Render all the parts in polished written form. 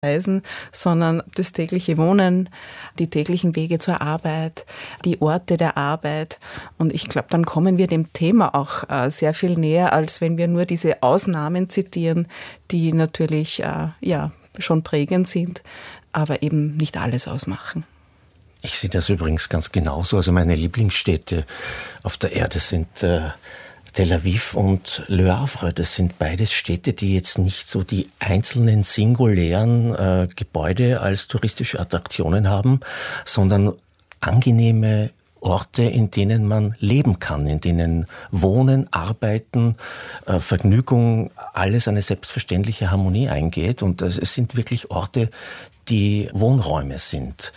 Reisen, sondern das tägliche Wohnen, die täglichen Wege zur Arbeit, die Orte der Arbeit. Und ich glaube, dann kommen wir dem Thema auch sehr viel näher, als wenn wir nur diese Ausnahmen zitieren, die natürlich schon prägend sind, aber eben nicht alles ausmachen. Ich sehe das übrigens ganz genauso. Also meine Lieblingsstädte auf der Erde sind Tel Aviv und Le Havre. Das sind beides Städte, die jetzt nicht so die einzelnen singulären Gebäude als touristische Attraktionen haben, sondern angenehme Orte, in denen man leben kann, in denen Wohnen, Arbeiten, Vergnügung, alles eine selbstverständliche Harmonie eingeht. Und es sind wirklich Orte, die Wohnräume sind.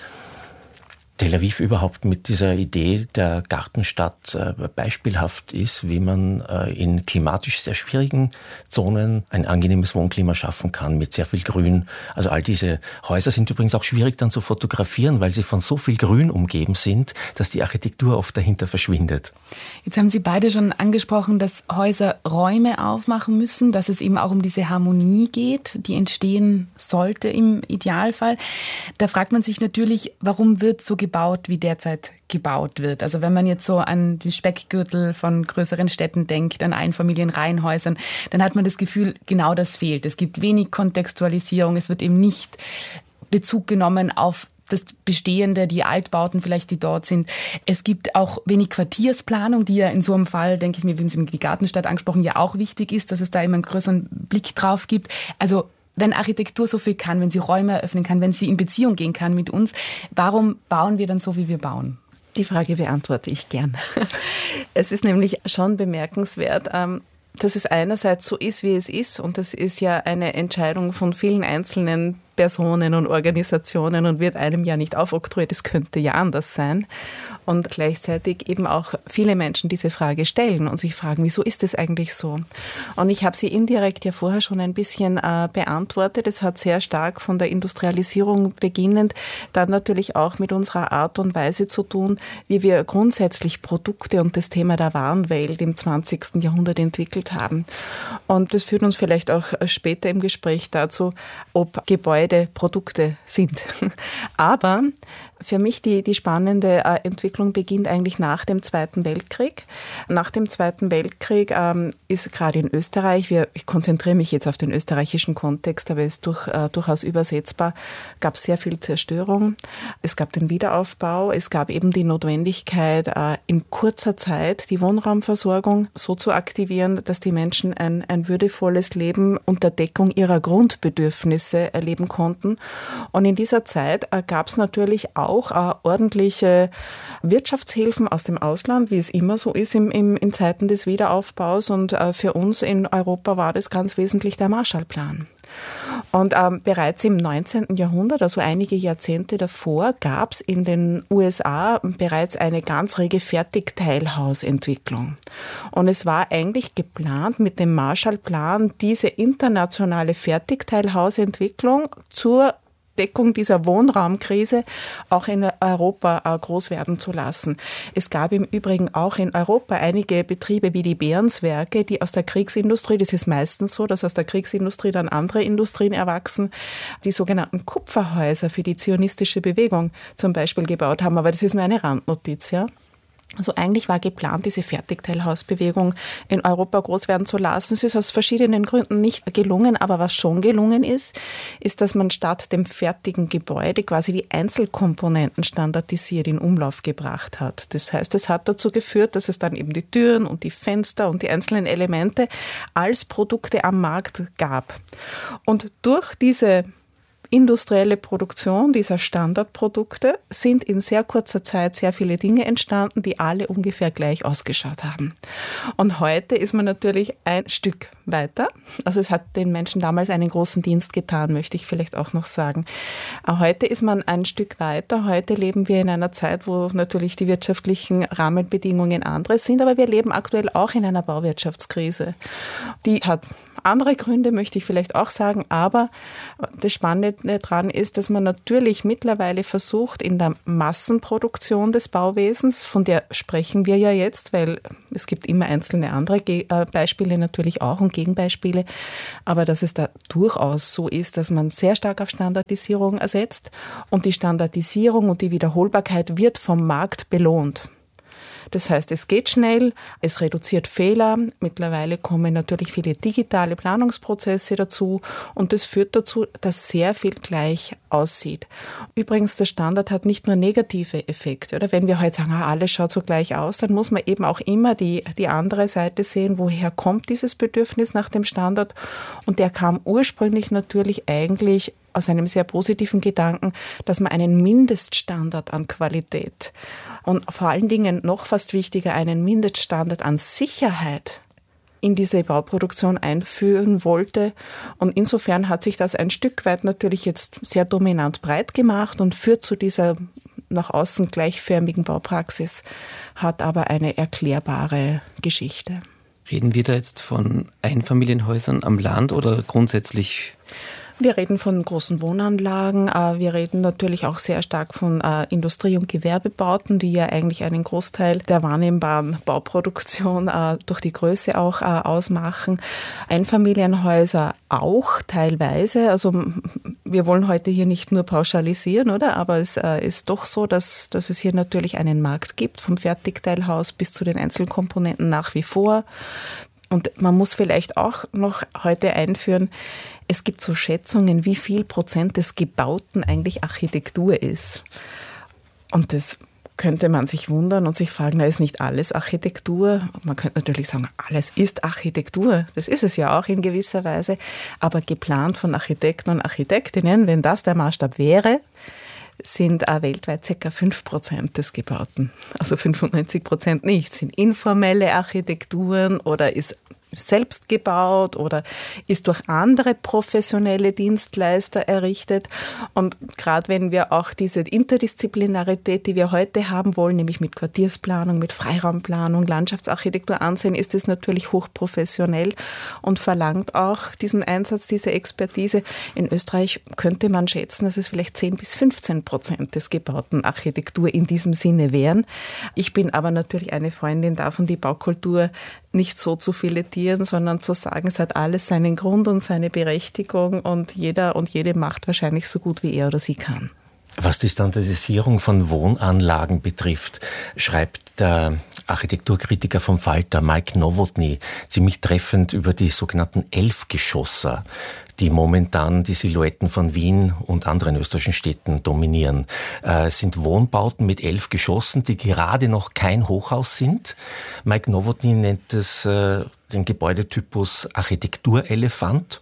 Tel Aviv überhaupt mit dieser Idee der Gartenstadt beispielhaft ist, wie man in klimatisch sehr schwierigen Zonen ein angenehmes Wohnklima schaffen kann mit sehr viel Grün. Also all diese Häuser sind übrigens auch schwierig dann zu fotografieren, weil sie von so viel Grün umgeben sind, dass die Architektur oft dahinter verschwindet. Jetzt haben Sie beide schon angesprochen, dass Häuser Räume aufmachen müssen, dass es eben auch um diese Harmonie geht, die entstehen sollte im Idealfall. Da fragt man sich natürlich, warum wird so gebaut, wie derzeit gebaut wird. Also wenn man jetzt so an die Speckgürtel von größeren Städten denkt, an Einfamilienreihenhäusern, dann hat man das Gefühl, genau das fehlt. Es gibt wenig Kontextualisierung, es wird eben nicht Bezug genommen auf das Bestehende, die Altbauten vielleicht, die dort sind. Es gibt auch wenig Quartiersplanung, die ja in so einem Fall, denke ich mir, wie Sie die Gartenstadt angesprochen, ja auch wichtig ist, dass es da immer einen größeren Blick drauf gibt. Also wenn Architektur so viel kann, wenn sie Räume eröffnen kann, wenn sie in Beziehung gehen kann mit uns, warum bauen wir dann so, wie wir bauen? Die Frage beantworte ich gern. Es ist nämlich schon bemerkenswert, dass es einerseits so ist, wie es ist, und das ist ja eine Entscheidung von vielen einzelnen Personen und Organisationen und wird einem ja nicht aufoktroyiert, es könnte ja anders sein. Und gleichzeitig eben auch viele Menschen diese Frage stellen und sich fragen, wieso ist es eigentlich so? Und ich habe sie indirekt ja vorher schon ein bisschen beantwortet. Es hat sehr stark von der Industrialisierung beginnend dann natürlich auch mit unserer Art und Weise zu tun, wie wir grundsätzlich Produkte und das Thema der Warenwelt im 20. Jahrhundert entwickelt haben. Und das führt uns vielleicht auch später im Gespräch dazu, ob Gebäude Produkte sind. Aber für mich die spannende Entwicklung beginnt eigentlich nach dem Zweiten Weltkrieg. Nach dem Zweiten Weltkrieg ist gerade in Österreich, ich konzentriere mich jetzt auf den österreichischen Kontext, aber es ist durchaus übersetzbar, gab es sehr viel Zerstörung. Es gab den Wiederaufbau, es gab eben die Notwendigkeit, in kurzer Zeit die Wohnraumversorgung so zu aktivieren, dass die Menschen ein würdevolles Leben unter Deckung ihrer Grundbedürfnisse erleben konnten. Und in dieser Zeit gab es natürlich auch ordentliche Wirtschaftshilfen aus dem Ausland, wie es immer so ist in Zeiten des Wiederaufbaus. Und für uns in Europa war das ganz wesentlich der Marshallplan. Und bereits im 19. Jahrhundert, also einige Jahrzehnte davor, gab es in den USA bereits eine ganz rege Fertigteilhausentwicklung. Und es war eigentlich geplant, mit dem Marshallplan diese internationale Fertigteilhausentwicklung zur Deckung dieser Wohnraumkrise auch in Europa groß werden zu lassen. Es gab im Übrigen auch in Europa einige Betriebe wie die Behrenswerke, die aus der Kriegsindustrie, das ist meistens so, dass aus der Kriegsindustrie dann andere Industrien erwachsen, die sogenannten Kupferhäuser für die zionistische Bewegung zum Beispiel gebaut haben. Aber das ist nur eine Randnotiz, ja. Also eigentlich war geplant, diese Fertigteilhausbewegung in Europa groß werden zu lassen. Es ist aus verschiedenen Gründen nicht gelungen, aber was schon gelungen ist, dass man statt dem fertigen Gebäude quasi die Einzelkomponenten standardisiert in Umlauf gebracht hat. Das heißt, es hat dazu geführt, dass es dann eben die Türen und die Fenster und die einzelnen Elemente als Produkte am Markt gab. Und durch diese industrielle Produktion dieser Standardprodukte sind in sehr kurzer Zeit sehr viele Dinge entstanden, die alle ungefähr gleich ausgeschaut haben. Und heute ist man natürlich ein Stück weiter. Also es hat den Menschen damals einen großen Dienst getan, möchte ich vielleicht auch noch sagen. Heute ist man ein Stück weiter. Heute leben wir in einer Zeit, wo natürlich die wirtschaftlichen Rahmenbedingungen andere sind, aber wir leben aktuell auch in einer Bauwirtschaftskrise. Die hat andere Gründe, möchte ich vielleicht auch sagen, aber das Spannende daran ist, dass man natürlich mittlerweile versucht, in der Massenproduktion des Bauwesens, von der sprechen wir ja jetzt, weil es gibt immer einzelne andere Beispiele natürlich auch und Gegenbeispiele, aber dass es da durchaus so ist, dass man sehr stark auf Standardisierung ersetzt und die Standardisierung und die Wiederholbarkeit wird vom Markt belohnt. Das heißt, es geht schnell, es reduziert Fehler. Mittlerweile kommen natürlich viele digitale Planungsprozesse dazu und das führt dazu, dass sehr viel gleich aussieht. Übrigens, der Standard hat nicht nur negative Effekte. Oder wenn wir heute sagen, alles schaut so gleich aus, dann muss man eben auch immer die andere Seite sehen, woher kommt dieses Bedürfnis nach dem Standard. Und der kam ursprünglich natürlich eigentlich aus einem sehr positiven Gedanken, dass man einen Mindeststandard an Qualität und vor allen Dingen noch fast wichtiger einen Mindeststandard an Sicherheit in diese Bauproduktion einführen wollte. Und insofern hat sich das ein Stück weit natürlich jetzt sehr dominant breit gemacht und führt zu dieser nach außen gleichförmigen Baupraxis, hat aber eine erklärbare Geschichte. Reden wir da jetzt von Einfamilienhäusern am Land oder grundsätzlich? Wir reden von großen Wohnanlagen, wir reden natürlich auch sehr stark von Industrie- und Gewerbebauten, die ja eigentlich einen Großteil der wahrnehmbaren Bauproduktion durch die Größe auch ausmachen. Einfamilienhäuser auch teilweise, also wir wollen heute hier nicht nur pauschalisieren, oder? Aber es ist doch so, dass es hier natürlich einen Markt gibt, vom Fertigteilhaus bis zu den Einzelkomponenten nach wie vor. Und man muss vielleicht auch noch heute einführen, es gibt so Schätzungen, wie viel Prozent des Gebauten eigentlich Architektur ist. Und das könnte man sich wundern und sich fragen, da ist nicht alles Architektur. Man könnte natürlich sagen, alles ist Architektur. Das ist es ja auch in gewisser Weise. Aber geplant von Architekten und Architektinnen, wenn das der Maßstab wäre, sind weltweit ca. 5% des Gebauten. Also 95% nicht. Sind informelle Architekturen oder ist selbst gebaut oder ist durch andere professionelle Dienstleister errichtet. Und gerade wenn wir auch diese Interdisziplinarität, die wir heute haben wollen, nämlich mit Quartiersplanung, mit Freiraumplanung, Landschaftsarchitektur ansehen, ist es natürlich hochprofessionell und verlangt auch diesen Einsatz, diese Expertise. In Österreich könnte man schätzen, dass es vielleicht 10-15% des gebauten Architektur in diesem Sinne wären. Ich bin aber natürlich eine Freundin davon, die Baukultur nicht so zu filetieren, sondern zu sagen, es hat alles seinen Grund und seine Berechtigung und jeder und jede macht wahrscheinlich so gut, wie er oder sie kann. Was die Standardisierung von Wohnanlagen betrifft, schreibt der Architekturkritiker vom Falter, Mike Nowotny, ziemlich treffend über die sogenannten Elfgeschosser, die momentan die Silhouetten von Wien und anderen österreichischen Städten dominieren. Es sind Wohnbauten mit 11 Geschossen, die gerade noch kein Hochhaus sind. Mike Nowotny nennt es den Gebäudetypus Architekturelefant.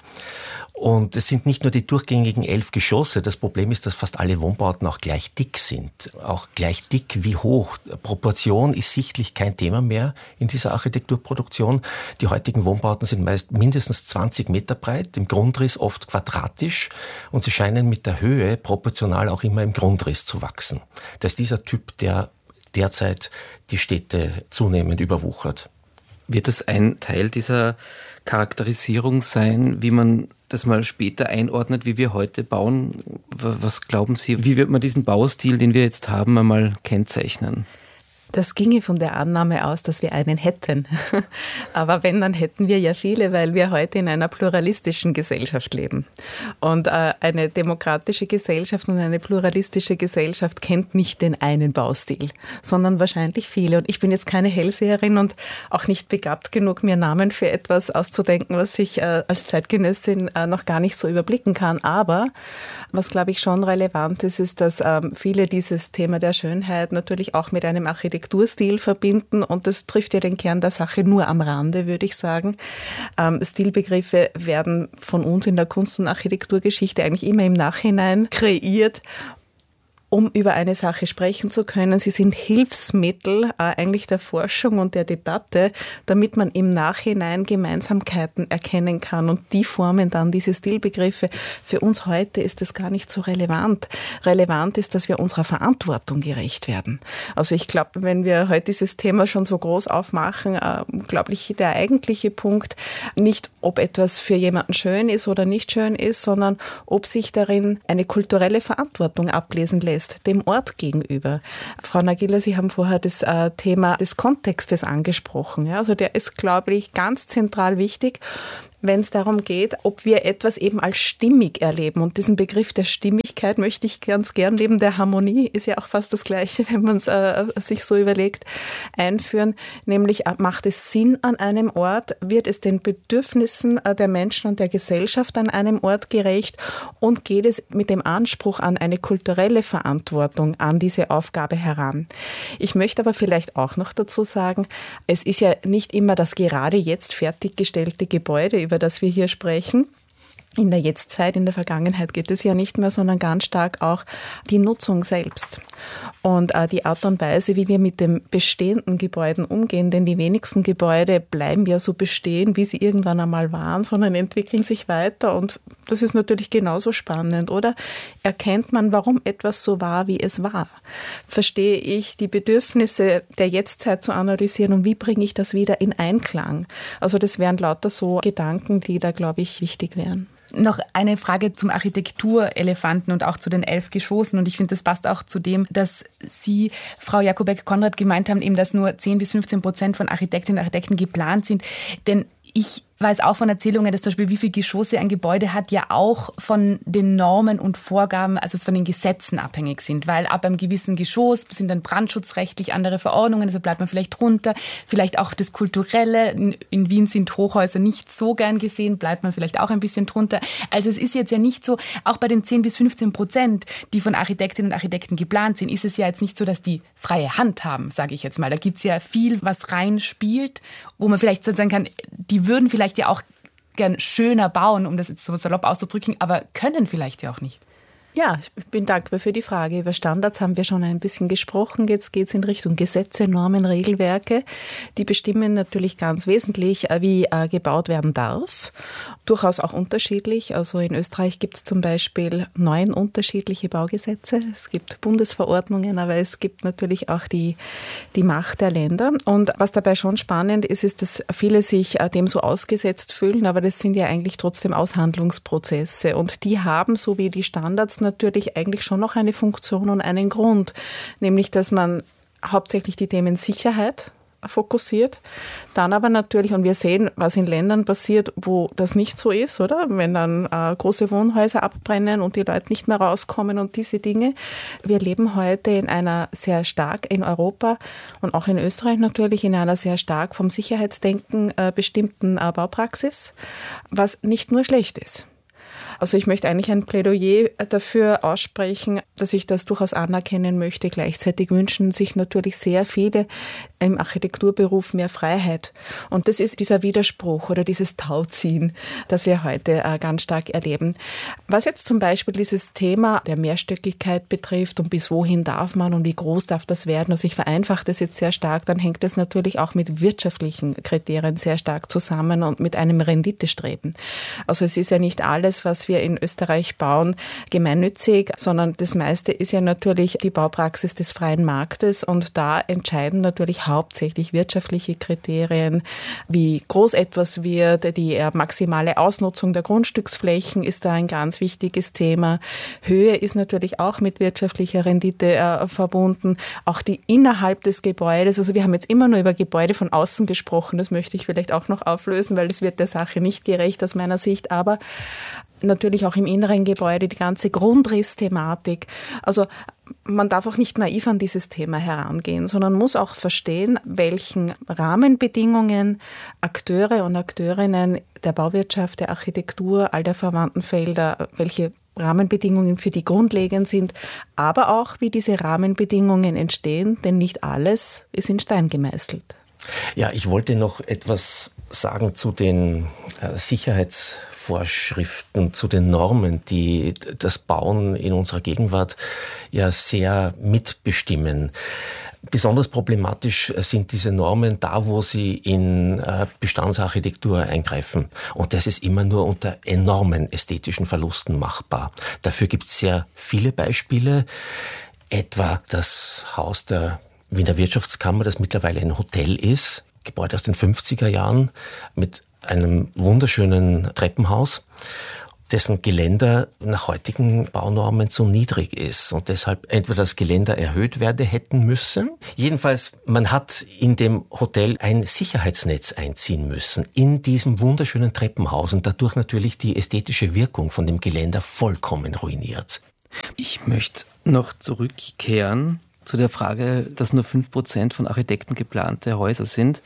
Und es sind nicht nur die durchgängigen 11 Geschosse. Das Problem ist, dass fast alle Wohnbauten auch gleich dick sind. Auch gleich dick wie hoch. Proportion ist sichtlich kein Thema mehr in dieser Architekturproduktion. Die heutigen Wohnbauten sind meist mindestens 20 Meter breit, im Grundriss oft quadratisch und sie scheinen mit der Höhe proportional auch immer im Grundriss zu wachsen. Das ist dieser Typ, der derzeit die Städte zunehmend überwuchert. Wird das ein Teil dieser Charakterisierung sein, wie man das mal später einordnet, wie wir heute bauen? Was glauben Sie, wie wird man diesen Baustil, den wir jetzt haben, einmal kennzeichnen? Das ginge von der Annahme aus, dass wir einen hätten. Aber wenn, dann hätten wir ja viele, weil wir heute in einer pluralistischen Gesellschaft leben. Und eine demokratische Gesellschaft und eine pluralistische Gesellschaft kennt nicht den einen Baustil, sondern wahrscheinlich viele. Und ich bin jetzt keine Hellseherin und auch nicht begabt genug, mir Namen für etwas auszudenken, was ich als Zeitgenössin noch gar nicht so überblicken kann. Aber was, glaube ich, schon relevant ist, ist, dass viele dieses Thema der Schönheit natürlich auch mit einem Architekturstil verbinden und das trifft ja den Kern der Sache nur am Rande, würde ich sagen. Stilbegriffe werden von uns in der Kunst- und Architekturgeschichte eigentlich immer im Nachhinein kreiert. um über eine Sache sprechen zu können. Sie sind Hilfsmittel eigentlich der Forschung und der Debatte, damit man im Nachhinein Gemeinsamkeiten erkennen kann. Und die formen dann diese Stilbegriffe. Für uns heute ist das gar nicht so relevant. Relevant ist, dass wir unserer Verantwortung gerecht werden. Also ich glaube, wenn wir heute dieses Thema schon so groß aufmachen, glaube ich, der eigentliche Punkt nicht, ob etwas für jemanden schön ist oder nicht schön ist, sondern ob sich darin eine kulturelle Verantwortung ablesen lässt, dem Ort gegenüber. Frau Nagila, Sie haben vorher das Thema des Kontextes angesprochen. Ja, also der ist, glaube ich, ganz zentral wichtig, wenn es darum geht, ob wir etwas eben als stimmig erleben. Und diesen Begriff der Stimmigkeit möchte ich ganz gern, neben der Harmonie, ist ja auch fast das Gleiche, wenn man es sich so überlegt, einführen. Nämlich, macht es Sinn an einem Ort? Wird es den Bedürfnissen der Menschen und der Gesellschaft an einem Ort gerecht? Und geht es mit dem Anspruch an eine kulturelle Verantwortung an diese Aufgabe heran? Ich möchte aber vielleicht auch noch dazu sagen, es ist ja nicht immer das gerade jetzt fertiggestellte Gebäude, über das wir hier sprechen. In der Jetztzeit, in der Vergangenheit geht es ja nicht mehr, sondern ganz stark auch die Nutzung selbst und die Art und Weise, wie wir mit den bestehenden Gebäuden umgehen. Denn die wenigsten Gebäude bleiben ja so bestehen, wie sie irgendwann einmal waren, sondern entwickeln sich weiter. Und das ist natürlich genauso spannend. Oder erkennt man, warum etwas so war, wie es war? Verstehe ich die Bedürfnisse der Jetztzeit zu analysieren und wie bringe ich das wieder in Einklang? Also das wären lauter so Gedanken, die da, glaube ich, wichtig wären. Noch eine Frage zum Architekturelefanten und auch zu den 11 Geschossen. Und ich finde, das passt auch zu dem, dass Sie, Frau Jakubek-Konrad, gemeint haben, eben, dass nur 10-15% von Architektinnen und Architekten geplant sind. Denn ich weiß auch von Erzählungen, dass zum Beispiel, wie viele Geschosse ein Gebäude hat, ja auch von den Normen und Vorgaben, also von den Gesetzen abhängig sind. Weil ab einem gewissen Geschoss sind dann brandschutzrechtlich andere Verordnungen, also bleibt man vielleicht drunter. Vielleicht auch das Kulturelle. In Wien sind Hochhäuser nicht so gern gesehen, bleibt man vielleicht auch ein bisschen drunter. Also es ist jetzt ja nicht so, auch bei den 10-15%, die von Architektinnen und Architekten geplant sind, ist es ja jetzt nicht so, dass die freie Hand haben, sage ich jetzt mal. Da gibt es ja viel, was reinspielt, wo man vielleicht sagen kann, die würden vielleicht ja auch gern schöner bauen, um das jetzt so salopp auszudrücken, aber können vielleicht ja auch nicht. Ja, ich bin dankbar für die Frage. Über Standards haben wir schon ein bisschen gesprochen. Jetzt geht es in Richtung Gesetze, Normen, Regelwerke. Die bestimmen natürlich ganz wesentlich, wie gebaut werden darf. Durchaus auch unterschiedlich. Also in Österreich gibt es zum Beispiel 9 unterschiedliche Baugesetze. Es gibt Bundesverordnungen, aber es gibt natürlich auch die Macht der Länder. Und was dabei schon spannend ist, ist, dass viele sich dem so ausgesetzt fühlen, aber das sind ja eigentlich trotzdem Aushandlungsprozesse. Und die haben, so wie die Standards, natürlich eigentlich schon noch eine Funktion und einen Grund, nämlich dass man hauptsächlich die Themen Sicherheit fokussiert, dann aber natürlich, und wir sehen, was in Ländern passiert, wo das nicht so ist, oder? Wenn dann große Wohnhäuser abbrennen und die Leute nicht mehr rauskommen und diese Dinge. Wir leben heute in Europa und auch in Österreich natürlich in einer sehr stark vom Sicherheitsdenken bestimmten Baupraxis, was nicht nur schlecht ist. Also ich möchte eigentlich ein Plädoyer dafür aussprechen, dass ich das durchaus anerkennen möchte. Gleichzeitig wünschen sich natürlich sehr viele im Architekturberuf mehr Freiheit. Und das ist dieser Widerspruch oder dieses Tauziehen, das wir heute ganz stark erleben. Was jetzt zum Beispiel dieses Thema der Mehrstöckigkeit betrifft und bis wohin darf man und wie groß darf das werden, also ich vereinfache das jetzt sehr stark, dann hängt das natürlich auch mit wirtschaftlichen Kriterien sehr stark zusammen und mit einem Renditestreben. Also es ist ja nicht alles, was wir in Österreich bauen, gemeinnützig, sondern das meiste ist ja natürlich die Baupraxis des freien Marktes und da entscheiden natürlich hauptsächlich wirtschaftliche Kriterien, wie groß etwas wird, die maximale Ausnutzung der Grundstücksflächen ist da ein ganz wichtiges Thema. Höhe ist natürlich auch mit wirtschaftlicher Rendite verbunden, auch die innerhalb des Gebäudes, also wir haben jetzt immer nur über Gebäude von außen gesprochen, das möchte ich vielleicht auch noch auflösen, weil das wird der Sache nicht gerecht aus meiner Sicht, aber natürlich auch im inneren Gebäude die ganze Grundrissthematik. Also man darf auch nicht naiv an dieses Thema herangehen, sondern muss auch verstehen, welchen Rahmenbedingungen Akteure und Akteurinnen der Bauwirtschaft, der Architektur, all der verwandten Felder, welche Rahmenbedingungen für die grundlegend sind, aber auch, wie diese Rahmenbedingungen entstehen, denn nicht alles ist in Stein gemeißelt. Ja, ich wollte noch etwas sagen zu den Sicherheitsvorschriften, zu den Normen, die das Bauen in unserer Gegenwart ja sehr mitbestimmen. Besonders problematisch sind diese Normen da, wo sie in Bestandsarchitektur eingreifen. Und das ist immer nur unter enormen ästhetischen Verlusten machbar. Dafür gibt es sehr viele Beispiele, etwa das Haus der Wiener Wirtschaftskammer, das mittlerweile ein Hotel ist, Gebäude aus den 50er Jahren mit einem wunderschönen Treppenhaus, dessen Geländer nach heutigen Baunormen zu niedrig ist und deshalb entweder das Geländer erhöht werden hätten müssen. Jedenfalls, man hat in dem Hotel ein Sicherheitsnetz einziehen müssen in diesem wunderschönen Treppenhaus und dadurch natürlich die ästhetische Wirkung von dem Geländer vollkommen ruiniert. Ich möchte noch zurückkehren zu der Frage, dass nur 5% von Architekten geplante Häuser sind.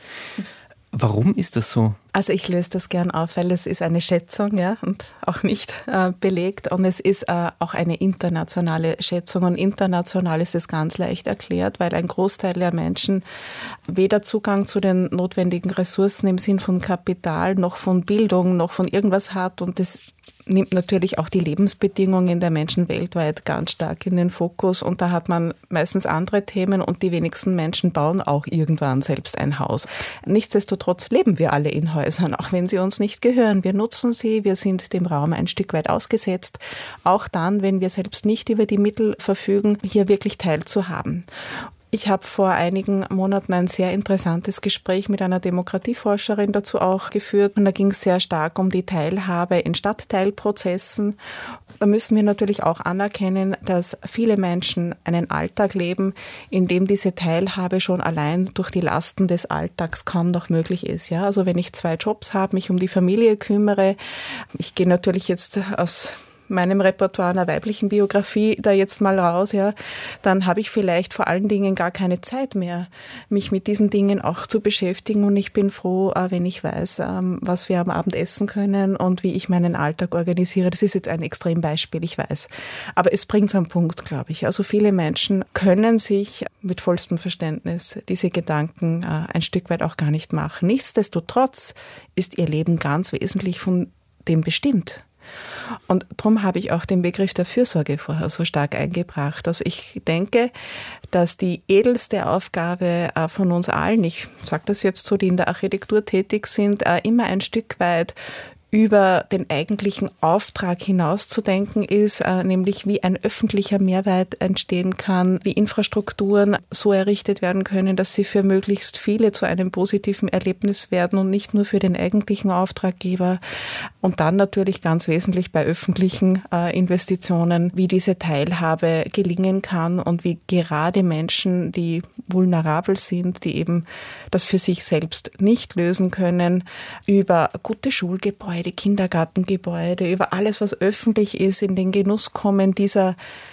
Warum ist das so? Also ich löse das gern auf, weil es ist eine Schätzung, ja, und auch nicht belegt. Und es ist auch eine internationale Schätzung. Und international ist es ganz leicht erklärt, weil ein Großteil der Menschen weder Zugang zu den notwendigen Ressourcen im Sinn von Kapital, noch von Bildung, noch von irgendwas hat. Und das nimmt natürlich auch die Lebensbedingungen der Menschen weltweit ganz stark in den Fokus. Und da hat man meistens andere Themen und die wenigsten Menschen bauen auch irgendwann selbst ein Haus. Nichtsdestotrotz leben wir alle in Häusern, auch wenn sie uns nicht gehören. Wir nutzen sie, wir sind dem Raum ein Stück weit ausgesetzt. Auch dann, wenn wir selbst nicht über die Mittel verfügen, hier wirklich teilzuhaben. Ich habe vor einigen Monaten ein sehr interessantes Gespräch mit einer Demokratieforscherin dazu auch geführt. Und da ging es sehr stark um die Teilhabe in Stadtteilprozessen. Da müssen wir natürlich auch anerkennen, dass viele Menschen einen Alltag leben, in dem diese Teilhabe schon allein durch die Lasten des Alltags kaum noch möglich ist. Ja, also wenn ich 2 Jobs habe, mich um die Familie kümmere, ich gehe natürlich jetzt aus meinem Repertoire einer weiblichen Biografie da jetzt mal raus, ja, dann habe ich vielleicht vor allen Dingen gar keine Zeit mehr, mich mit diesen Dingen auch zu beschäftigen. Und ich bin froh, wenn ich weiß, was wir am Abend essen können und wie ich meinen Alltag organisiere. Das ist jetzt ein Extrembeispiel, ich weiß. Aber es bringt es am Punkt, glaube ich. Also viele Menschen können sich mit vollstem Verständnis diese Gedanken ein Stück weit auch gar nicht machen. Nichtsdestotrotz ist ihr Leben ganz wesentlich von dem bestimmt. Und darum habe ich auch den Begriff der Fürsorge vorher so stark eingebracht. Also ich denke, dass die edelste Aufgabe von uns allen, ich sage das jetzt so, die in der Architektur tätig sind, immer ein Stück weit über den eigentlichen Auftrag hinauszudenken ist, nämlich wie ein öffentlicher Mehrwert entstehen kann, wie Infrastrukturen so errichtet werden können, dass sie für möglichst viele zu einem positiven Erlebnis werden und nicht nur für den eigentlichen Auftraggeber. Und dann natürlich ganz wesentlich bei öffentlichen Investitionen, wie diese Teilhabe gelingen kann und wie gerade Menschen, die vulnerabel sind, die eben das für sich selbst nicht lösen können, über gute Schulgebäude, Kindergartengebäude, über alles, was öffentlich ist, in den Genuss kommen dieser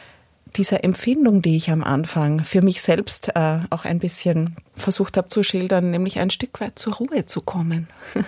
Empfindung, die ich am Anfang für mich selbst auch ein bisschen versucht habe zu schildern, nämlich ein Stück weit zur Ruhe zu kommen.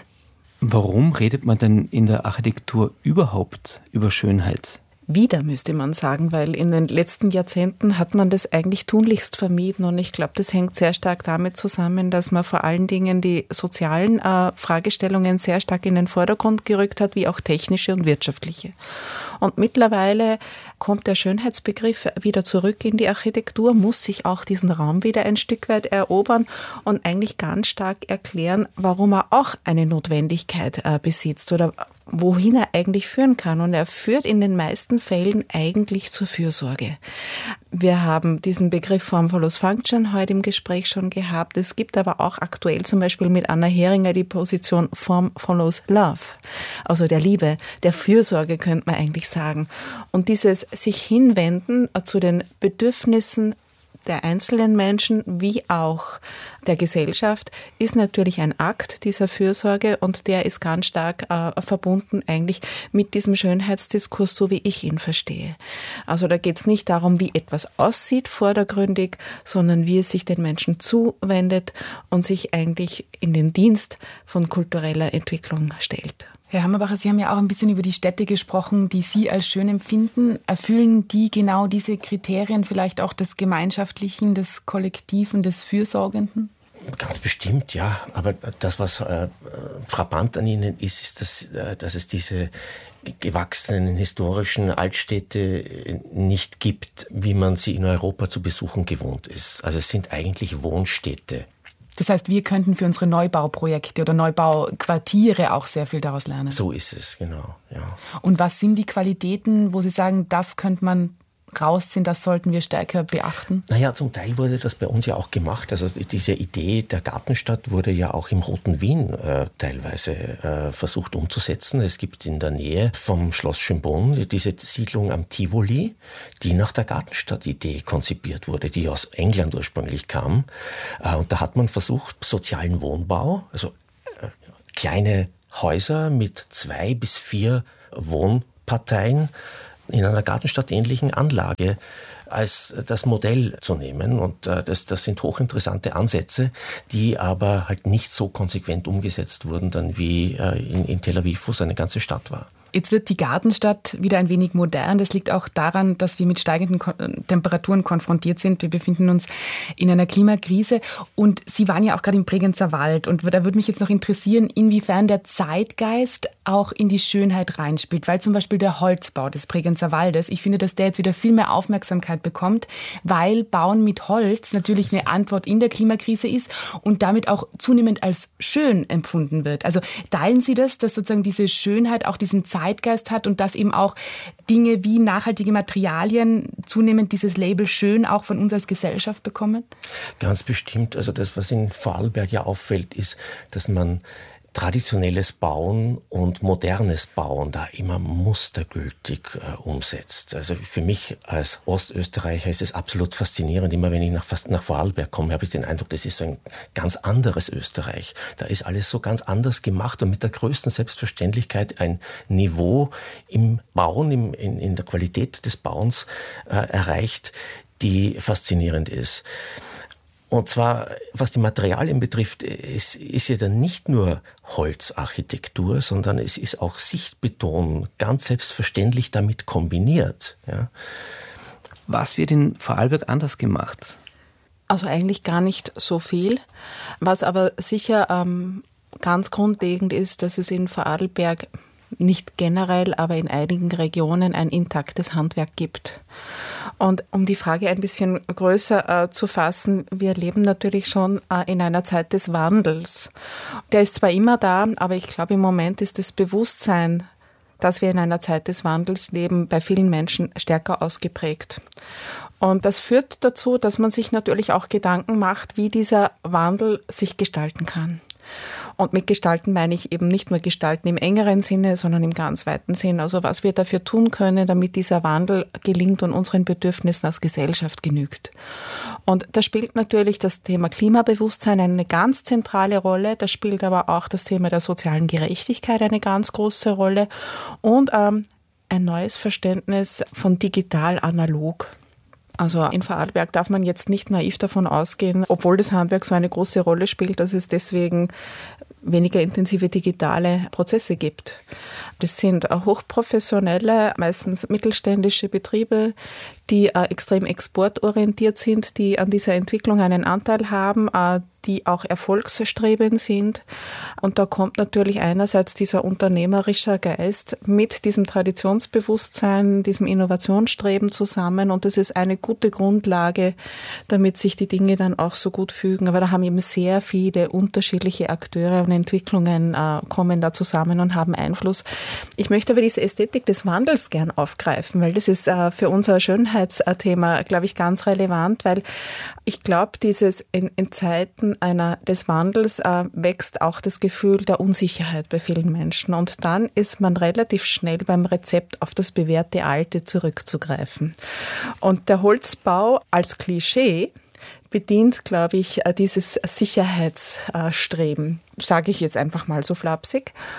Warum redet man denn in der Architektur überhaupt über Schönheit? Wieder, müsste man sagen, weil in den letzten Jahrzehnten hat man das eigentlich tunlichst vermieden. Und ich glaube, das hängt sehr stark damit zusammen, dass man vor allen Dingen die sozialen Fragestellungen sehr stark in den Vordergrund gerückt hat, wie auch technische und wirtschaftliche. Und mittlerweile kommt der Schönheitsbegriff wieder zurück in die Architektur, muss sich auch diesen Raum wieder ein Stück weit erobern und eigentlich ganz stark erklären, warum er auch eine Notwendigkeit besitzt oder wohin er eigentlich führen kann. Und er führt in den meisten Fällen eigentlich zur Fürsorge. Wir haben diesen Begriff Form follows Function heute im Gespräch schon gehabt. Es gibt aber auch aktuell zum Beispiel mit Anna Heringer die Position Form follows Love, also der Liebe, der Fürsorge könnte man eigentlich sagen. Und dieses sich hinwenden zu den Bedürfnissen der einzelnen Menschen wie auch der Gesellschaft ist natürlich ein Akt dieser Fürsorge und der ist ganz stark verbunden eigentlich mit diesem Schönheitsdiskurs, so wie ich ihn verstehe. Also da geht es nicht darum, wie etwas aussieht vordergründig, sondern wie es sich den Menschen zuwendet und sich eigentlich in den Dienst von kultureller Entwicklung stellt. Herr Hammerbacher, Sie haben ja auch ein bisschen über die Städte gesprochen, die Sie als schön empfinden. Erfüllen die genau diese Kriterien vielleicht auch des Gemeinschaftlichen, des Kollektiven, des Fürsorgenden? Ganz bestimmt, ja. Aber das, was frappant an ihnen ist, dass es diese gewachsenen historischen Altstädte nicht gibt, wie man sie in Europa zu besuchen gewohnt ist. Also es sind eigentlich Wohnstädte. Das heißt, wir könnten für unsere Neubauprojekte oder Neubauquartiere auch sehr viel daraus lernen. So ist es, genau. Ja. Und was sind die Qualitäten, wo Sie sagen, das könnte man rausziehen, das sollten wir stärker beachten? Naja, zum Teil wurde das bei uns ja auch gemacht. Also diese Idee der Gartenstadt wurde ja auch im Roten Wien teilweise versucht umzusetzen. Es gibt in der Nähe vom Schloss Schönbrunn diese Siedlung am Tivoli, die nach der Gartenstadt-Idee konzipiert wurde, die aus England ursprünglich kam. Und da hat man versucht, sozialen Wohnbau, also kleine Häuser mit 2 bis 4 Wohnparteien in einer gartenstadtähnlichen Anlage als das Modell zu nehmen. Und das sind hochinteressante Ansätze, die aber halt nicht so konsequent umgesetzt wurden, dann wie in Tel Aviv, wo es eine ganze Stadt war. Jetzt wird die Gartenstadt wieder ein wenig modern. Das liegt auch daran, dass wir mit steigenden Temperaturen konfrontiert sind. Wir befinden uns in einer Klimakrise. Und Sie waren ja auch gerade im Bregenzer Wald. Und da würde mich jetzt noch interessieren, inwiefern der Zeitgeist auch in die Schönheit reinspielt. Weil zum Beispiel der Holzbau des Bregenzer Waldes, ich finde, dass der jetzt wieder viel mehr Aufmerksamkeit bekommt, weil Bauen mit Holz natürlich eine Antwort in der Klimakrise ist und damit auch zunehmend als schön empfunden wird. Also teilen Sie das, dass sozusagen diese Schönheit auch diesen Zeitgeist hat und dass eben auch Dinge wie nachhaltige Materialien zunehmend dieses Label schön auch von uns als Gesellschaft bekommen? Ganz bestimmt. Also das, was in Vorarlberg ja auffällt, ist, dass man traditionelles Bauen und modernes Bauen da immer mustergültig umsetzt. Also für mich als Ostösterreicher ist es absolut faszinierend. Immer wenn ich nach Vorarlberg komme, habe ich den Eindruck, das ist so ein ganz anderes Österreich. Da ist alles so ganz anders gemacht und mit der größten Selbstverständlichkeit ein Niveau im Bauen, in der Qualität des Bauens erreicht, die faszinierend ist. Und zwar, was die Materialien betrifft, es ist ja dann nicht nur Holzarchitektur, sondern es ist auch Sichtbeton ganz selbstverständlich damit kombiniert. Ja. Was wird in Vorarlberg anders gemacht? Also eigentlich gar nicht so viel. Was aber sicher ganz grundlegend ist, dass es in Vorarlberg nicht generell, aber in einigen Regionen ein intaktes Handwerk gibt. Und um die Frage ein bisschen größer zu fassen, wir leben natürlich schon in einer Zeit des Wandels. Der ist zwar immer da, aber ich glaube, im Moment ist das Bewusstsein, dass wir in einer Zeit des Wandels leben, bei vielen Menschen stärker ausgeprägt. Und das führt dazu, dass man sich natürlich auch Gedanken macht, wie dieser Wandel sich gestalten kann. Und mit gestalten meine ich eben nicht nur gestalten im engeren Sinne, sondern im ganz weiten Sinn. Also was wir dafür tun können, damit dieser Wandel gelingt und unseren Bedürfnissen als Gesellschaft genügt. Und da spielt natürlich das Thema Klimabewusstsein eine ganz zentrale Rolle. Da spielt aber auch das Thema der sozialen Gerechtigkeit eine ganz große Rolle. Und ein neues Verständnis von digital-analog. Also in Vorarlberg darf man jetzt nicht naiv davon ausgehen, obwohl das Handwerk so eine große Rolle spielt, dass es deswegen weniger intensive digitale Prozesse gibt. Das sind hochprofessionelle, meistens mittelständische Betriebe, die extrem exportorientiert sind, die an dieser Entwicklung einen Anteil haben, die auch erfolgsstrebend sind. Und da kommt natürlich einerseits dieser unternehmerische Geist mit diesem Traditionsbewusstsein, diesem Innovationsstreben zusammen. Und das ist eine gute Grundlage, damit sich die Dinge dann auch so gut fügen. Aber da haben eben sehr viele unterschiedliche Akteure und Entwicklungen kommen da zusammen und haben Einfluss. Ich möchte aber diese Ästhetik des Wandels gern aufgreifen, weil das ist für unser Schönheitsthema, glaube ich, ganz relevant, weil ich glaube, dieses in Zeiten des Wandels wächst auch das Gefühl der Unsicherheit bei vielen Menschen. Und dann ist man relativ schnell beim Rezept auf das bewährte Alte zurückzugreifen. Und der Holzbau als Klischee bedient, glaube ich, dieses Sicherheitsstreben, sage ich jetzt einfach mal so flapsig.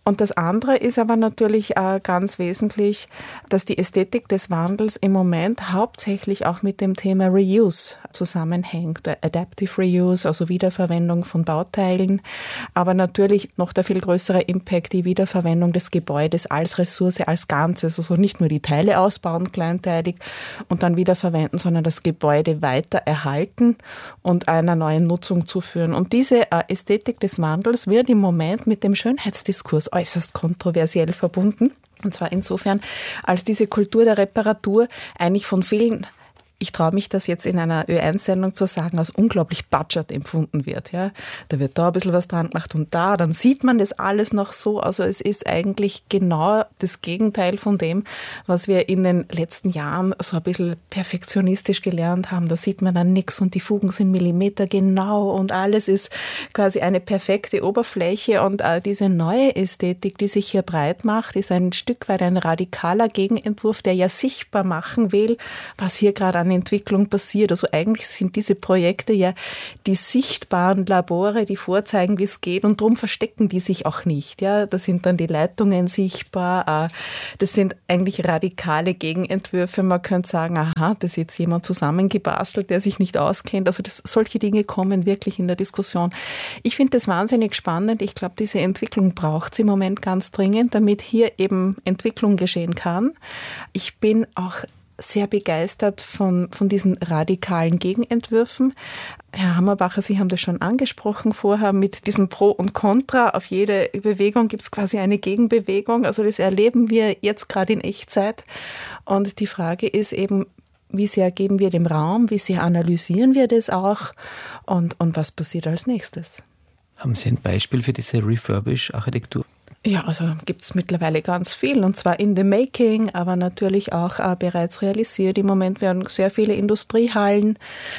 Und das andere ist aber natürlich ganz wesentlich, dass die Ästhetik des Wandels im Moment hauptsächlich auch mit dem Thema Reuse zusammenhängt. Adaptive Reuse, also Wiederverwendung von Bauteilen, aber natürlich noch der viel größere Impact, die Wiederverwendung des Gebäudes als Ressource, als Ganzes. Also nicht nur die Teile ausbauen, kleinteilig und dann wiederverwenden, sondern das Gebäude weiter erhalten und einer neuen Nutzung zuführen. Und diese Ästhetik des Wandels wird im Moment mit dem Schönheitsdiskurs äußerst kontroversiell verbunden. Und zwar insofern, als diese Kultur der Reparatur eigentlich von vielen, ich traue mich das jetzt in einer Ö1-Sendung zu sagen, als unglaublich budget empfunden wird. Ja. Da wird da ein bisschen was dran gemacht und da, dann sieht man das alles noch so. Also es ist eigentlich genau das Gegenteil von dem, was wir in den letzten Jahren so ein bisschen perfektionistisch gelernt haben. Da sieht man dann nichts und die Fugen sind Millimeter genau und alles ist quasi eine perfekte Oberfläche. Und diese neue Ästhetik, die sich hier breit macht, ist ein Stück weit ein radikaler Gegenentwurf, der ja sichtbar machen will, was hier gerade an Entwicklung passiert. Also eigentlich sind diese Projekte ja die sichtbaren Labore, die vorzeigen, wie es geht, und darum verstecken die sich auch nicht. Ja, da sind dann die Leitungen sichtbar. Das sind eigentlich radikale Gegenentwürfe. Man könnte sagen, aha, das ist jetzt jemand zusammengebastelt, der sich nicht auskennt. Also solche Dinge kommen wirklich in der Diskussion. Ich finde das wahnsinnig spannend. Ich glaube, diese Entwicklung braucht es im Moment ganz dringend, damit hier eben Entwicklung geschehen kann. Ich bin auch sehr begeistert von diesen radikalen Gegenentwürfen. Herr Hammerbacher, Sie haben das schon angesprochen vorher, mit diesem Pro und Contra. Auf jede Bewegung gibt es quasi eine Gegenbewegung. Also das erleben wir jetzt gerade in Echtzeit. Und die Frage ist eben, wie sehr geben wir dem Raum, wie sehr analysieren wir das auch und was passiert als nächstes? Haben Sie ein Beispiel für diese Refurbish-Architektur? Ja, also gibt es mittlerweile ganz viel, und zwar in the making, aber natürlich auch bereits realisiert. Im Moment werden sehr viele Industriehallen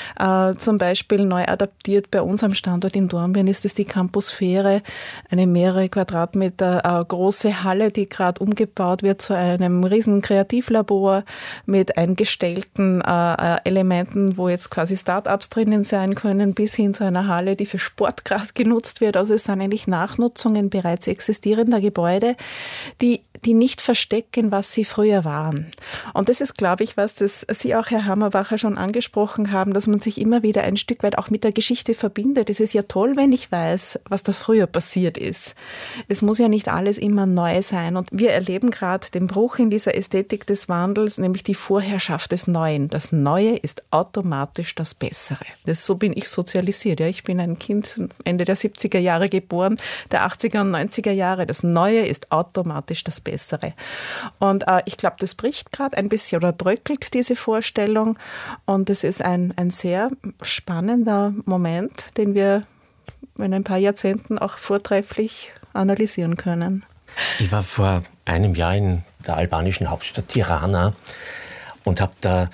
zum Beispiel neu adaptiert. Bei uns am Standort in Dornbirn ist es die Campusphäre, eine mehrere Quadratmeter große Halle, die gerade umgebaut wird zu einem riesen Kreativlabor mit eingestellten Elementen, wo jetzt quasi Start-ups drinnen sein können, bis hin zu einer Halle, die für Sport gerade genutzt wird. Also es sind eigentlich Nachnutzungen bereits existierender Gebäude, die nicht verstecken, was sie früher waren. Und das ist, glaube ich, was das Sie auch, Herr Hammerbacher, schon angesprochen haben, dass man sich immer wieder ein Stück weit auch mit der Geschichte verbindet. Es ist ja toll, wenn ich weiß, was da früher passiert ist. Es muss ja nicht alles immer neu sein. Und wir erleben gerade den Bruch in dieser Ästhetik des Wandels, nämlich die Vorherrschaft des Neuen. Das Neue ist automatisch das Bessere. So bin ich sozialisiert. Ja. Ich bin ein Kind Ende der 70er Jahre geboren, der 80er und 90er Jahre. Das Neue ist automatisch das Bessere. Und ich glaube, das bricht gerade ein bisschen oder bröckelt diese Vorstellung. Und es ist ein sehr spannender Moment, den wir in ein paar Jahrzehnten auch vortrefflich analysieren können. Ich war vor einem Jahr in der albanischen Hauptstadt Tirana und habe da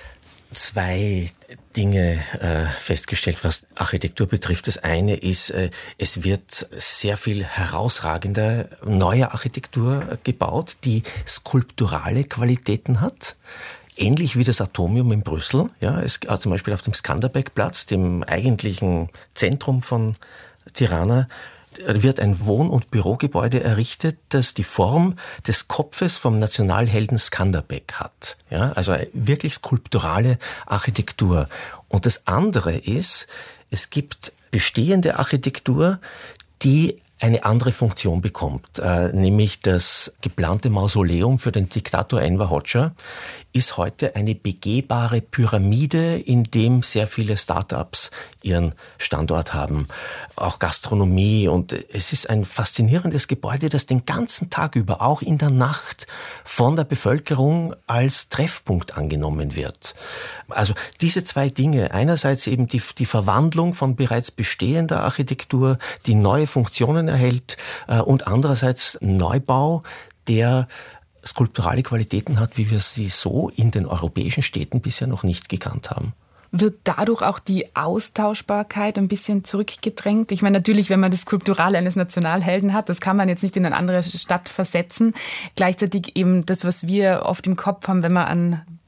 zwei Dinge festgestellt, was Architektur betrifft. Das eine ist, es wird sehr viel herausragende neue Architektur gebaut, die skulpturale Qualitäten hat. Ähnlich wie das Atomium in Brüssel. Ja, zum Beispiel auf dem Skanderbeg-Platz, dem eigentlichen Zentrum von Tirana, wird ein Wohn- und Bürogebäude errichtet, das die Form des Kopfes vom Nationalhelden Skanderbeg hat. Ja, also wirklich skulpturale Architektur. Und das andere ist, es gibt bestehende Architektur, die eine andere Funktion bekommt, nämlich das geplante Mausoleum für den Diktator Enver Hoxha ist heute eine begehbare Pyramide, in dem sehr viele Start-ups ihren Standort haben, auch Gastronomie, und es ist ein faszinierendes Gebäude, das den ganzen Tag über, auch in der Nacht, von der Bevölkerung als Treffpunkt angenommen wird. Also diese zwei Dinge, einerseits eben die Verwandlung von bereits bestehender Architektur, die neue Funktionen erhält, und andererseits Neubau, der skulpturale Qualitäten hat, wie wir sie so in den europäischen Städten bisher noch nicht gekannt haben. Wird dadurch auch die Austauschbarkeit ein bisschen zurückgedrängt? Ich meine, natürlich, wenn man das Skulpturale eines Nationalhelden hat, das kann man jetzt nicht in eine andere Stadt versetzen. Gleichzeitig eben das, was wir oft im Kopf haben, wenn wir an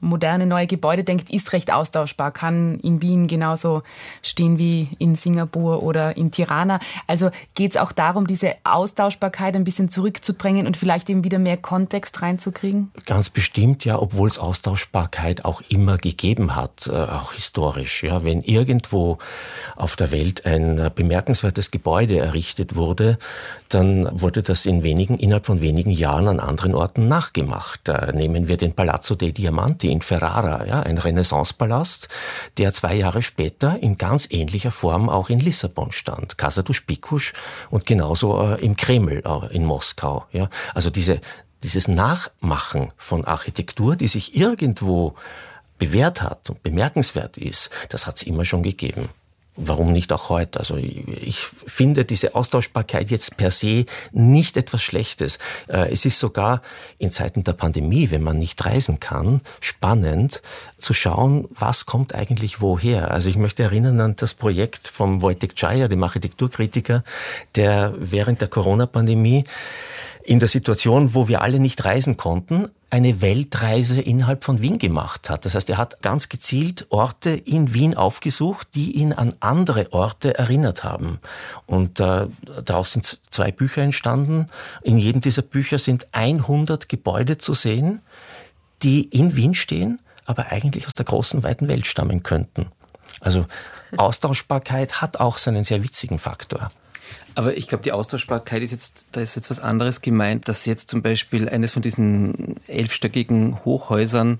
moderne neue Gebäude denkt, ist recht austauschbar, kann in Wien genauso stehen wie in Singapur oder in Tirana. Also geht es auch darum, diese Austauschbarkeit ein bisschen zurückzudrängen und vielleicht eben wieder mehr Kontext reinzukriegen? Ganz bestimmt, ja, obwohl es Austauschbarkeit auch immer gegeben hat, auch historisch. Ja, wenn irgendwo auf der Welt ein bemerkenswertes Gebäude errichtet wurde, dann wurde das innerhalb von wenigen Jahren an anderen Orten nachgemacht. Nehmen wir den Palazzo dei Diamanti in Ferrara, ja, ein Renaissancepalast, der 2 Jahre später in ganz ähnlicher Form auch in Lissabon stand. Casa dos Picos und genauso im Kreml in Moskau. Ja. Also dieses Nachmachen von Architektur, die sich irgendwo bewährt hat und bemerkenswert ist, das hat es immer schon gegeben. Warum nicht auch heute? Also ich finde diese Austauschbarkeit jetzt per se nicht etwas Schlechtes. Es ist sogar in Zeiten der Pandemie, wenn man nicht reisen kann, spannend zu schauen, was kommt eigentlich woher. Also ich möchte erinnern an das Projekt von Wojtek Czaja, dem Architekturkritiker, der während der Corona-Pandemie in der Situation, wo wir alle nicht reisen konnten, eine Weltreise innerhalb von Wien gemacht hat. Das heißt, er hat ganz gezielt Orte in Wien aufgesucht, die ihn an andere Orte erinnert haben. Und daraus sind 2 Bücher entstanden. In jedem dieser Bücher sind 100 Gebäude zu sehen, die in Wien stehen, aber eigentlich aus der großen, weiten Welt stammen könnten. Also Austauschbarkeit hat auch seinen sehr witzigen Faktor. Aber ich glaube, die Austauschbarkeit da ist jetzt was anderes gemeint, dass jetzt zum Beispiel eines von diesen 11-stöckigen Hochhäusern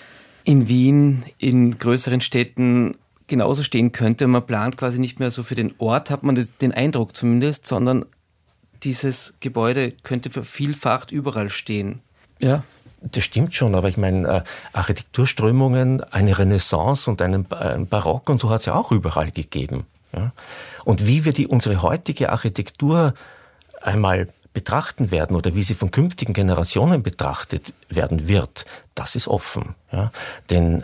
in Wien, in größeren Städten genauso stehen könnte. Und man plant quasi nicht mehr so für den Ort, hat man den Eindruck zumindest, sondern dieses Gebäude könnte vervielfacht überall stehen. Ja. Das stimmt schon, aber ich meine, Architekturströmungen, eine Renaissance und einen Barock und so hat es ja auch überall gegeben. Ja? Und wie wir unsere heutige Architektur einmal betrachten werden oder wie sie von künftigen Generationen betrachtet werden wird, das ist offen. Ja? Denn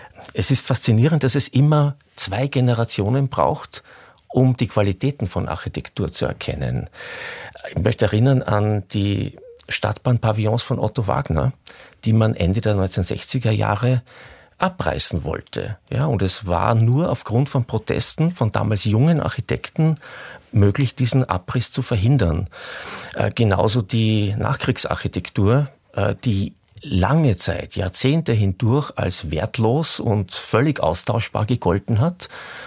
es ist faszinierend, dass es immer 2 Generationen braucht, um die Qualitäten von Architektur zu erkennen. Ich möchte erinnern an die Stadtbahnpavillons von Otto Wagner, die man Ende der 1960er Jahre abreißen wollte. Ja, und es war nur aufgrund von Protesten von damals jungen Architekten möglich, diesen Abriss zu verhindern. Genauso die Nachkriegsarchitektur, die lange Zeit, Jahrzehnte hindurch als wertlos und völlig austauschbar gegolten hat.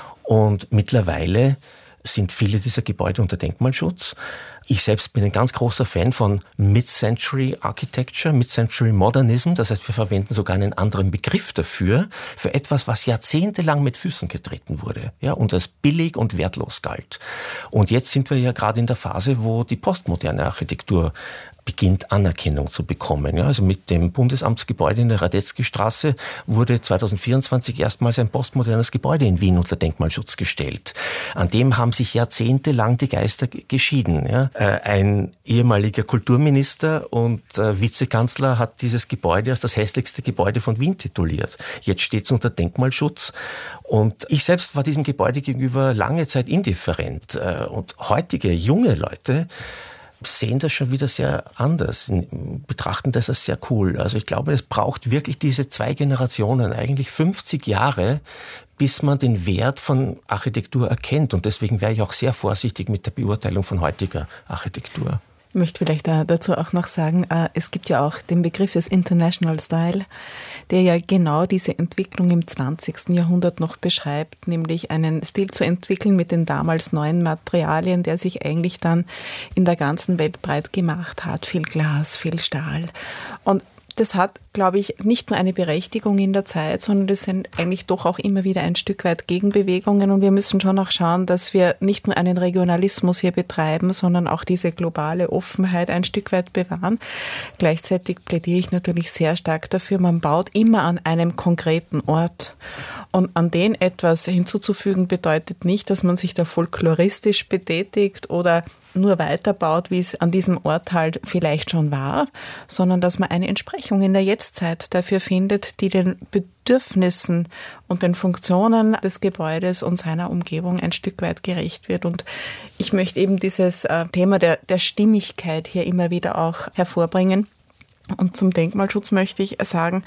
Und mittlerweile sind viele dieser Gebäude unter Denkmalschutz. Ich selbst bin ein ganz großer Fan von Mid-Century Architecture, Mid-Century Modernism. Das heißt, wir verwenden sogar einen anderen Begriff dafür, für etwas, was jahrzehntelang mit Füßen getreten wurde, ja, und als billig und wertlos galt. Und jetzt sind wir ja gerade in der Phase, wo die postmoderne Architektur beginnt Anerkennung zu bekommen. Ja, also mit dem Bundesamtsgebäude in der Radetzky-Straße wurde 2024 erstmals ein postmodernes Gebäude in Wien unter Denkmalschutz gestellt. An dem haben sich jahrzehntelang die Geister geschieden. Ja. Ein ehemaliger Kulturminister und Vizekanzler hat dieses Gebäude als das hässlichste Gebäude von Wien tituliert. Jetzt steht es unter Denkmalschutz. Und ich selbst war diesem Gebäude gegenüber lange Zeit indifferent. Und heutige junge Leute sehen das schon wieder sehr anders, betrachten das als sehr cool. Also ich glaube, es braucht wirklich diese 2 Generationen, eigentlich 50 Jahre, bis man den Wert von Architektur erkennt. Und deswegen wäre ich auch sehr vorsichtig mit der Beurteilung von heutiger Architektur. Ich möchte vielleicht dazu auch noch sagen, es gibt ja auch den Begriff des International Style, der ja genau diese Entwicklung im 20. Jahrhundert noch beschreibt, nämlich einen Stil zu entwickeln mit den damals neuen Materialien, der sich eigentlich dann in der ganzen Welt breit gemacht hat. Viel Glas, viel Stahl. Und das hat, glaube ich, nicht nur eine Berechtigung in der Zeit, sondern das sind eigentlich doch auch immer wieder ein Stück weit Gegenbewegungen. Und wir müssen schon auch schauen, dass wir nicht nur einen Regionalismus hier betreiben, sondern auch diese globale Offenheit ein Stück weit bewahren. Gleichzeitig plädiere ich natürlich sehr stark dafür, man baut immer an einem konkreten Ort. Und an den etwas hinzuzufügen bedeutet nicht, dass man sich da folkloristisch betätigt oder nur weiterbaut, wie es an diesem Ort halt vielleicht schon war, sondern dass man eine Entsprechung in der Jetztzeit dafür findet, die den Bedürfnissen und den Funktionen des Gebäudes und seiner Umgebung ein Stück weit gerecht wird. Und ich möchte eben dieses Thema der Stimmigkeit hier immer wieder auch hervorbringen. Und zum Denkmalschutz möchte ich sagen,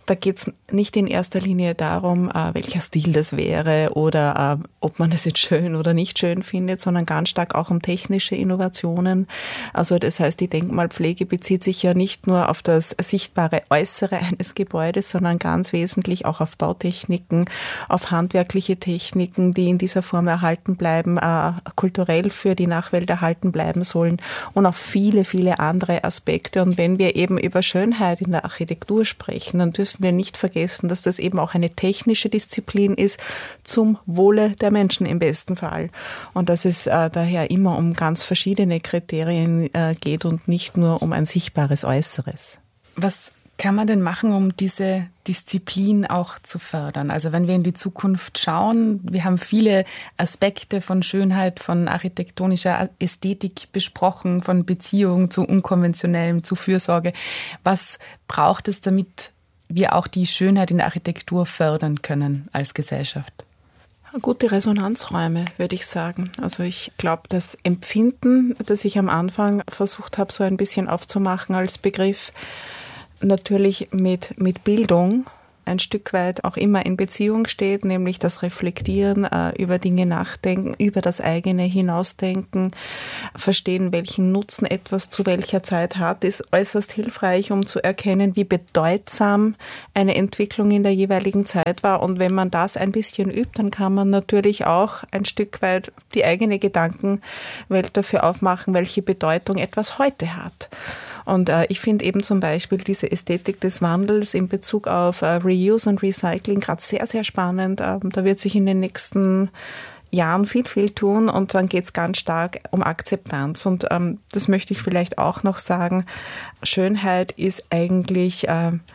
da geht es nicht in erster Linie darum, welcher Stil das wäre oder ob man es jetzt schön oder nicht schön findet, sondern ganz stark auch um technische Innovationen. Also das heißt, die Denkmalpflege bezieht sich ja nicht nur auf das sichtbare Äußere eines Gebäudes, sondern ganz wesentlich auch auf Bautechniken, auf handwerkliche Techniken, die in dieser Form erhalten bleiben, kulturell für die Nachwelt erhalten bleiben sollen und auch viele, viele andere Aspekte. Und wenn wir eben über Schönheit in der Architektur sprechen, dann dürfen wir nicht vergessen, dass das eben auch eine technische Disziplin ist zum Wohle der Menschen im besten Fall. Und dass es daher immer um ganz verschiedene Kriterien geht und nicht nur um ein sichtbares Äußeres. Was kann man denn machen, um diese Disziplin auch zu fördern? Also wenn wir in die Zukunft schauen, wir haben viele Aspekte von Schönheit, von architektonischer Ästhetik besprochen, von Beziehung zu Unkonventionellem, zu Fürsorge. Was braucht es, damit wir auch die Schönheit in der Architektur fördern können als Gesellschaft? Gute Resonanzräume, würde ich sagen. Also ich glaube, das Empfinden, das ich am Anfang versucht habe, so ein bisschen aufzumachen als Begriff, natürlich mit Bildung ein Stück weit auch immer in Beziehung steht, nämlich das Reflektieren, über Dinge nachdenken, über das eigene hinausdenken, verstehen, welchen Nutzen etwas zu welcher Zeit hat, ist äußerst hilfreich, um zu erkennen, wie bedeutsam eine Entwicklung in der jeweiligen Zeit war. Und wenn man das ein bisschen übt, dann kann man natürlich auch ein Stück weit die eigene Gedankenwelt dafür aufmachen, welche Bedeutung etwas heute hat. Und ich finde eben zum Beispiel diese Ästhetik des Wandels in Bezug auf Reuse und Recycling gerade sehr, sehr spannend. Da wird sich in den nächsten Jahren viel, viel tun und dann geht es ganz stark um Akzeptanz. Und das möchte ich vielleicht auch noch sagen. Schönheit ist eigentlich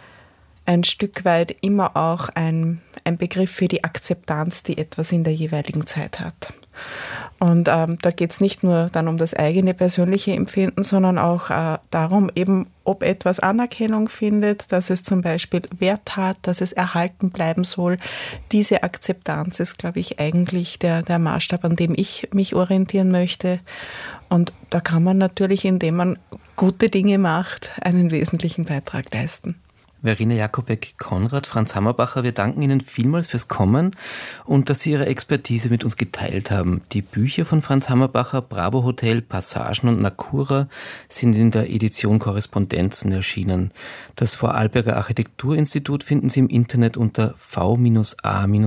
ein Stück weit immer auch ein Begriff für die Akzeptanz, die etwas in der jeweiligen Zeit hat. Und da geht es nicht nur dann um das eigene persönliche Empfinden, sondern auch darum, eben, ob etwas Anerkennung findet, dass es zum Beispiel Wert hat, dass es erhalten bleiben soll. Diese Akzeptanz ist, glaube ich, eigentlich der Maßstab, an dem ich mich orientieren möchte. Und da kann man natürlich, indem man gute Dinge macht, einen wesentlichen Beitrag leisten. Verena Jakobek-Konrad, Franz Hammerbacher, wir danken Ihnen vielmals fürs Kommen und dass Sie Ihre Expertise mit uns geteilt haben. Die Bücher von Franz Hammerbacher, Bravo Hotel, Passagen und Nakura, sind in der Edition Korrespondenzen erschienen. Das Vorarlberger Architekturinstitut finden Sie im Internet unter v-a-i.at.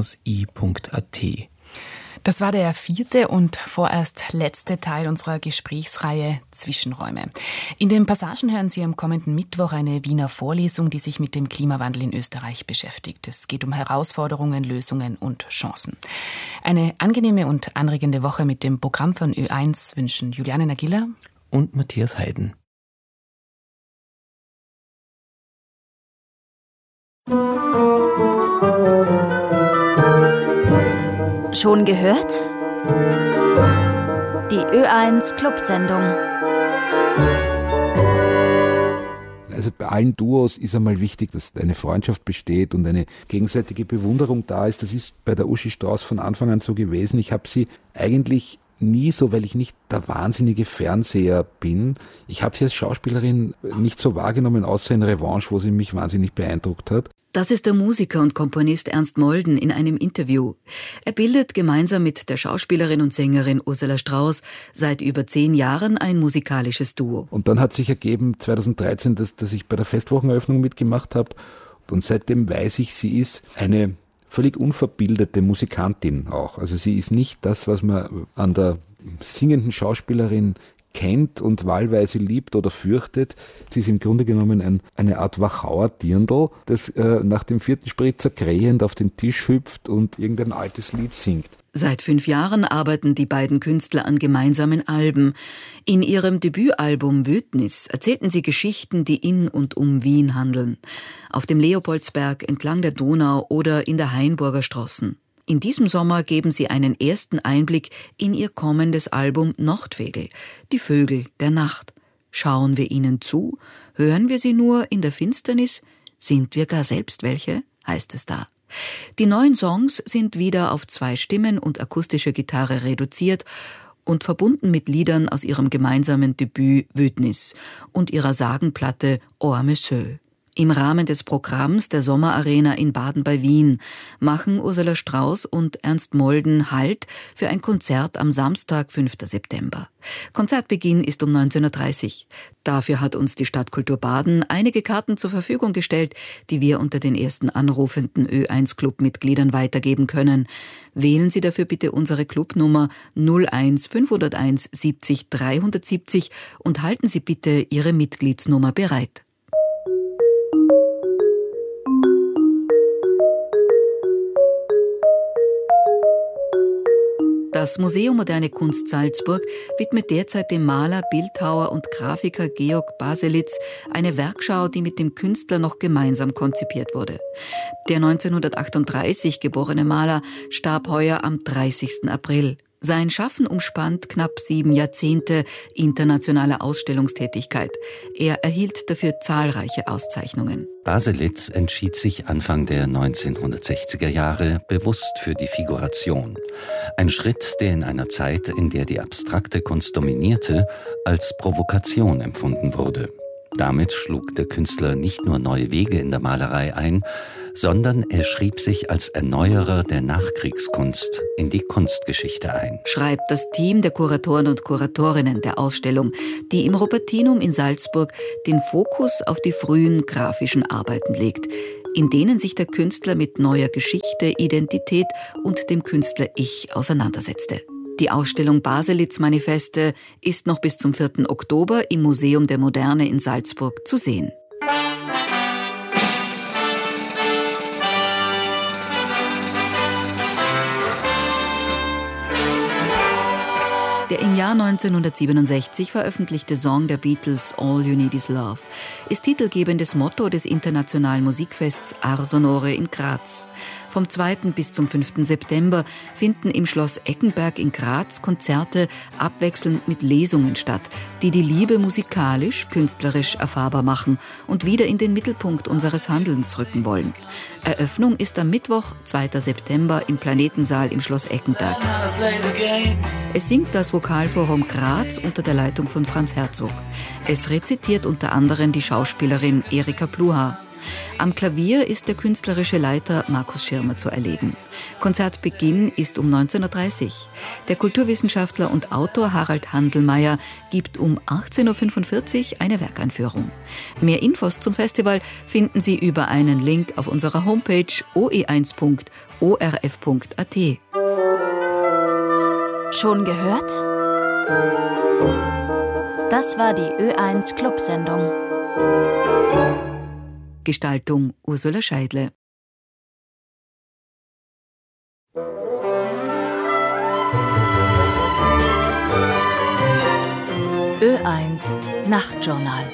Das war der 4. und vorerst letzte Teil unserer Gesprächsreihe Zwischenräume. In den Passagen hören Sie am kommenden Mittwoch eine Wiener Vorlesung, die sich mit dem Klimawandel in Österreich beschäftigt. Es geht um Herausforderungen, Lösungen und Chancen. Eine angenehme und anregende Woche mit dem Programm von Ö1 wünschen Juliane Nagilla und Matthias Heiden. Schon gehört? Die Ö1 Clubsendung. Also bei allen Duos ist einmal wichtig, dass eine Freundschaft besteht und eine gegenseitige Bewunderung da ist. Das ist bei der Uschi Strauß von Anfang an so gewesen. Ich habe sie eigentlich nie so, weil ich nicht der wahnsinnige Fernseher bin. Ich habe sie als Schauspielerin nicht so wahrgenommen, außer in Revanche, wo sie mich wahnsinnig beeindruckt hat. Das ist der Musiker und Komponist Ernst Molden in einem Interview. Er bildet gemeinsam mit der Schauspielerin und Sängerin Ursula Strauß seit über 10 Jahren ein musikalisches Duo. Und dann hat sich ergeben, 2013, dass ich bei der Festwocheneröffnung mitgemacht habe. Und seitdem weiß ich, sie ist eine völlig unverbildete Musikantin auch. Also sie ist nicht das, was man an der singenden Schauspielerin kennt und wahlweise liebt oder fürchtet. Sie ist im Grunde genommen eine Art Wachauer Dirndl, das nach dem 4. Spritzer krähend auf den Tisch hüpft und irgendein altes Lied singt. Seit 5 Jahren arbeiten die beiden Künstler an gemeinsamen Alben. In ihrem Debütalbum Wütnis erzählten sie Geschichten, die in und um Wien handeln. Auf dem Leopoldsberg, entlang der Donau oder in der Hainburger Strossen. In diesem Sommer geben sie einen ersten Einblick in ihr kommendes Album Nachtwegel, die Vögel der Nacht. Schauen wir ihnen zu? Hören wir sie nur in der Finsternis? Sind wir gar selbst welche? Heißt es da. Die neuen Songs sind wieder auf 2 Stimmen und akustische Gitarre reduziert und verbunden mit Liedern aus ihrem gemeinsamen Debüt Wütnis und ihrer Sagenplatte Or Monsieur. Im Rahmen des Programms der Sommerarena in Baden bei Wien machen Ursula Strauß und Ernst Molden Halt für ein Konzert am Samstag, 5. September. Konzertbeginn ist um 19.30 Uhr. Dafür hat uns die Stadtkultur Baden einige Karten zur Verfügung gestellt, die wir unter den ersten anrufenden Ö1-Club-Mitgliedern weitergeben können. Wählen Sie dafür bitte unsere Clubnummer 01 501 70 370 und halten Sie bitte Ihre Mitgliedsnummer bereit. Das Museum Moderne Kunst Salzburg widmet derzeit dem Maler, Bildhauer und Grafiker Georg Baselitz eine Werkschau, die mit dem Künstler noch gemeinsam konzipiert wurde. Der 1938 geborene Maler starb heuer am 30. April. Sein Schaffen umspannt knapp 7 Jahrzehnte internationaler Ausstellungstätigkeit. Er erhielt dafür zahlreiche Auszeichnungen. Baselitz entschied sich Anfang der 1960er Jahre bewusst für die Figuration. Ein Schritt, der in einer Zeit, in der die abstrakte Kunst dominierte, als Provokation empfunden wurde. Damit schlug der Künstler nicht nur neue Wege in der Malerei ein, sondern er schrieb sich als Erneuerer der Nachkriegskunst in die Kunstgeschichte ein. Schreibt das Team der Kuratoren und Kuratorinnen der Ausstellung, die im Robertinum in Salzburg den Fokus auf die frühen grafischen Arbeiten legt, in denen sich der Künstler mit neuer Geschichte, Identität und dem Künstler-Ich auseinandersetzte. Die Ausstellung Baselitz-Manifeste ist noch bis zum 4. Oktober im Museum der Moderne in Salzburg zu sehen. Der im Jahr 1967 veröffentlichte Song der Beatles All You Need Is Love ist titelgebendes Motto des internationalen Musikfests Ars Sonore in Graz. Vom 2. bis zum 5. September finden im Schloss Eckenberg in Graz Konzerte abwechselnd mit Lesungen statt, die die Liebe musikalisch, künstlerisch erfahrbar machen und wieder in den Mittelpunkt unseres Handelns rücken wollen. Eröffnung ist am Mittwoch, 2. September im Planetensaal im Schloss Eckenberg. Es singt das Vokalforum Graz unter der Leitung von Franz Herzog. Es rezitiert unter anderem die Schauspielerin Erika Pluhar. Am Klavier ist der künstlerische Leiter Markus Schirmer zu erleben. Konzertbeginn ist um 19.30 Uhr. Der Kulturwissenschaftler und Autor Harald Hanselmeier gibt um 18.45 Uhr eine Werkeinführung. Mehr Infos zum Festival finden Sie über einen Link auf unserer Homepage oe1.orf.at. Schon gehört? Das war die Ö1 Clubsendung. Gestaltung Ursula Scheidle. Ö1 Nachtjournal.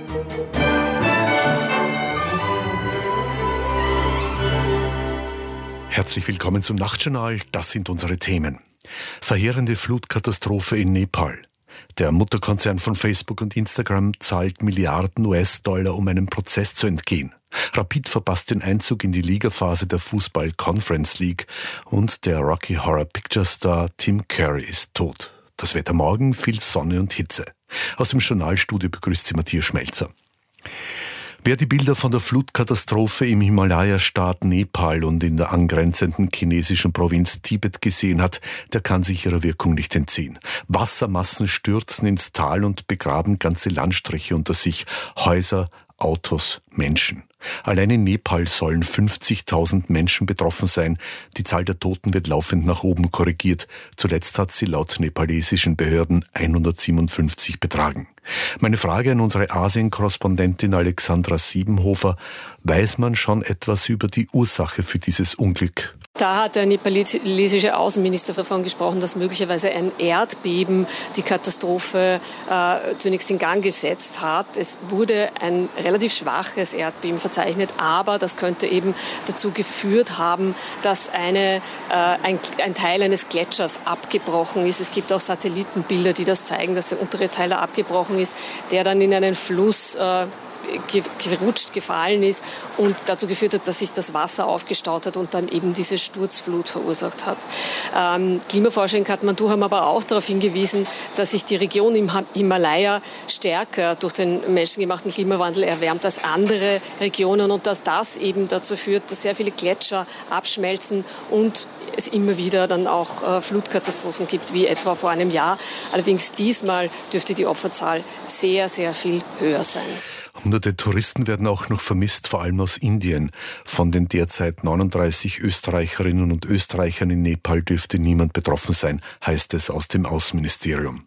Herzlich willkommen zum Nachtjournal. Das sind unsere Themen. Verheerende Flutkatastrophe in Nepal. Der Mutterkonzern von Facebook und Instagram zahlt Milliarden US-Dollar, um einem Prozess zu entgehen. Rapid verpasst den Einzug in die Ligaphase der Fußball-Conference League und der Rocky Horror Picture Star Tim Curry ist tot. Das Wetter morgen, viel Sonne und Hitze. Aus dem Journalstudio begrüßt Sie Matthias Schmelzer. Wer die Bilder von der Flutkatastrophe im Himalaya-Staat Nepal und in der angrenzenden chinesischen Provinz Tibet gesehen hat, der kann sich ihrer Wirkung nicht entziehen. Wassermassen stürzen ins Tal und begraben ganze Landstriche unter sich, Häuser, Autos, Menschen. Allein in Nepal sollen 50.000 Menschen betroffen sein. Die Zahl der Toten wird laufend nach oben korrigiert. Zuletzt hat sie laut nepalesischen Behörden 157 betragen. Meine Frage an unsere Asien-Korrespondentin Alexandra Siebenhofer: Weiß man schon etwas über die Ursache für dieses Unglück? Da hat der nepalesische Außenminister davon gesprochen, dass möglicherweise ein Erdbeben die Katastrophe zunächst in Gang gesetzt hat. Es wurde ein relativ schwaches Erdbeben verzeichnet, aber das könnte eben dazu geführt haben, dass ein Teil eines Gletschers abgebrochen ist. Es gibt auch Satellitenbilder, die das zeigen, dass der untere Teil abgebrochen ist, der dann in einen Fluss gerutscht, gefallen ist und dazu geführt hat, dass sich das Wasser aufgestaut hat und dann eben diese Sturzflut verursacht hat. Klimaforscher in Kathmandu haben aber auch darauf hingewiesen, dass sich die Region im Himalaya stärker durch den menschengemachten Klimawandel erwärmt als andere Regionen und dass das eben dazu führt, dass sehr viele Gletscher abschmelzen und es immer wieder dann auch Flutkatastrophen gibt, wie etwa vor einem Jahr. Allerdings diesmal dürfte die Opferzahl sehr, sehr viel höher sein. Hunderte Touristen werden auch noch vermisst, vor allem aus Indien. Von den derzeit 39 Österreicherinnen und Österreichern in Nepal dürfte niemand betroffen sein, heißt es aus dem Außenministerium.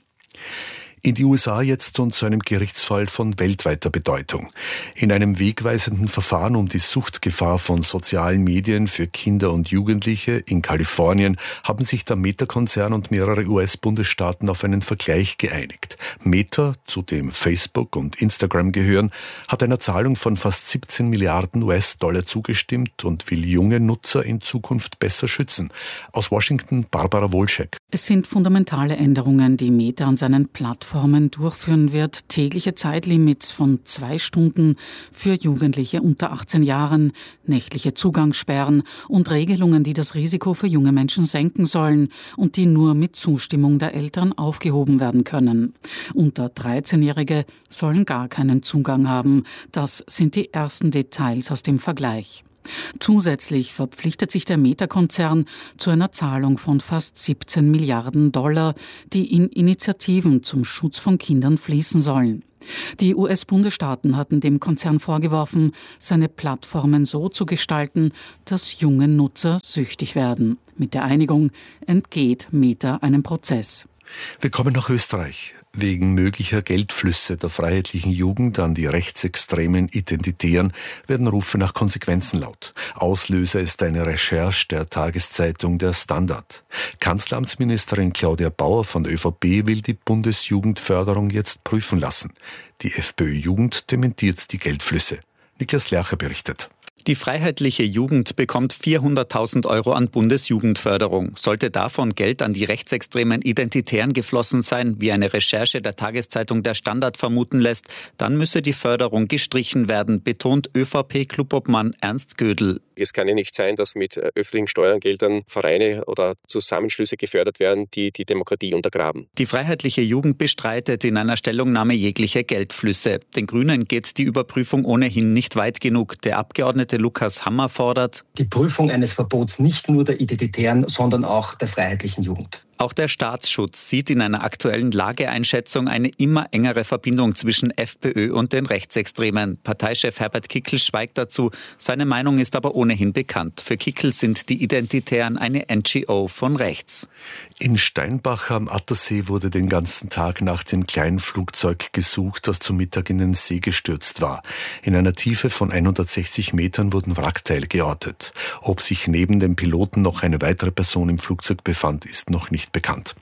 In die USA jetzt und zu einem Gerichtsfall von weltweiter Bedeutung. In einem wegweisenden Verfahren um die Suchtgefahr von sozialen Medien für Kinder und Jugendliche in Kalifornien haben sich der Meta-Konzern und mehrere US-Bundesstaaten auf einen Vergleich geeinigt. Meta, zu dem Facebook und Instagram gehören, hat einer Zahlung von fast 17 Milliarden US-Dollar zugestimmt und will junge Nutzer in Zukunft besser schützen. Aus Washington Barbara Wolschek. Es sind fundamentale Änderungen, die Meta an seinen Plattformen durchführen wird. Tägliche Zeitlimits von 2 Stunden für Jugendliche unter 18 Jahren, nächtliche Zugangssperren und Regelungen, die das Risiko für junge Menschen senken sollen und die nur mit Zustimmung der Eltern aufgehoben werden können. Unter 13-Jährige sollen gar keinen Zugang haben. Das sind die ersten Details aus dem Vergleich. Zusätzlich verpflichtet sich der Meta-Konzern zu einer Zahlung von fast 17 Milliarden Dollar, die in Initiativen zum Schutz von Kindern fließen sollen. Die US-Bundesstaaten hatten dem Konzern vorgeworfen, seine Plattformen so zu gestalten, dass junge Nutzer süchtig werden. Mit der Einigung entgeht Meta einem Prozess. Wir kommen nach Österreich. Wegen möglicher Geldflüsse der freiheitlichen Jugend an die rechtsextremen Identitären werden Rufe nach Konsequenzen laut. Auslöser ist eine Recherche der Tageszeitung Der Standard. Kanzleramtsministerin Claudia Bauer von der ÖVP will die Bundesjugendförderung jetzt prüfen lassen. Die FPÖ-Jugend dementiert die Geldflüsse. Niklas Lercher berichtet. Die freiheitliche Jugend bekommt 400.000 Euro an Bundesjugendförderung. Sollte davon Geld an die rechtsextremen Identitären geflossen sein, wie eine Recherche der Tageszeitung Der Standard vermuten lässt, dann müsse die Förderung gestrichen werden, betont ÖVP-Clubobmann Ernst Gödel. Es kann ja nicht sein, dass mit öffentlichen Steuergeldern Vereine oder Zusammenschlüsse gefördert werden, die die Demokratie untergraben. Die freiheitliche Jugend bestreitet in einer Stellungnahme jegliche Geldflüsse. Den Grünen geht die Überprüfung ohnehin nicht weit genug. Der Abgeordnete Lukas Hammer fordert die Prüfung eines Verbots nicht nur der Identitären, sondern auch der freiheitlichen Jugend. Auch der Staatsschutz sieht in einer aktuellen Lageeinschätzung eine immer engere Verbindung zwischen FPÖ und den Rechtsextremen. Parteichef Herbert Kickl schweigt dazu. Seine Meinung ist aber ohnehin bekannt. Für Kickl sind die Identitären eine NGO von rechts. In Steinbach am Attersee wurde den ganzen Tag nach dem kleinen Flugzeug gesucht, das zum Mittag in den See gestürzt war. In einer Tiefe von 160 Metern wurden Wrackteile geortet. Ob sich neben dem Piloten noch eine weitere Person im Flugzeug befand, ist noch nicht bekannt.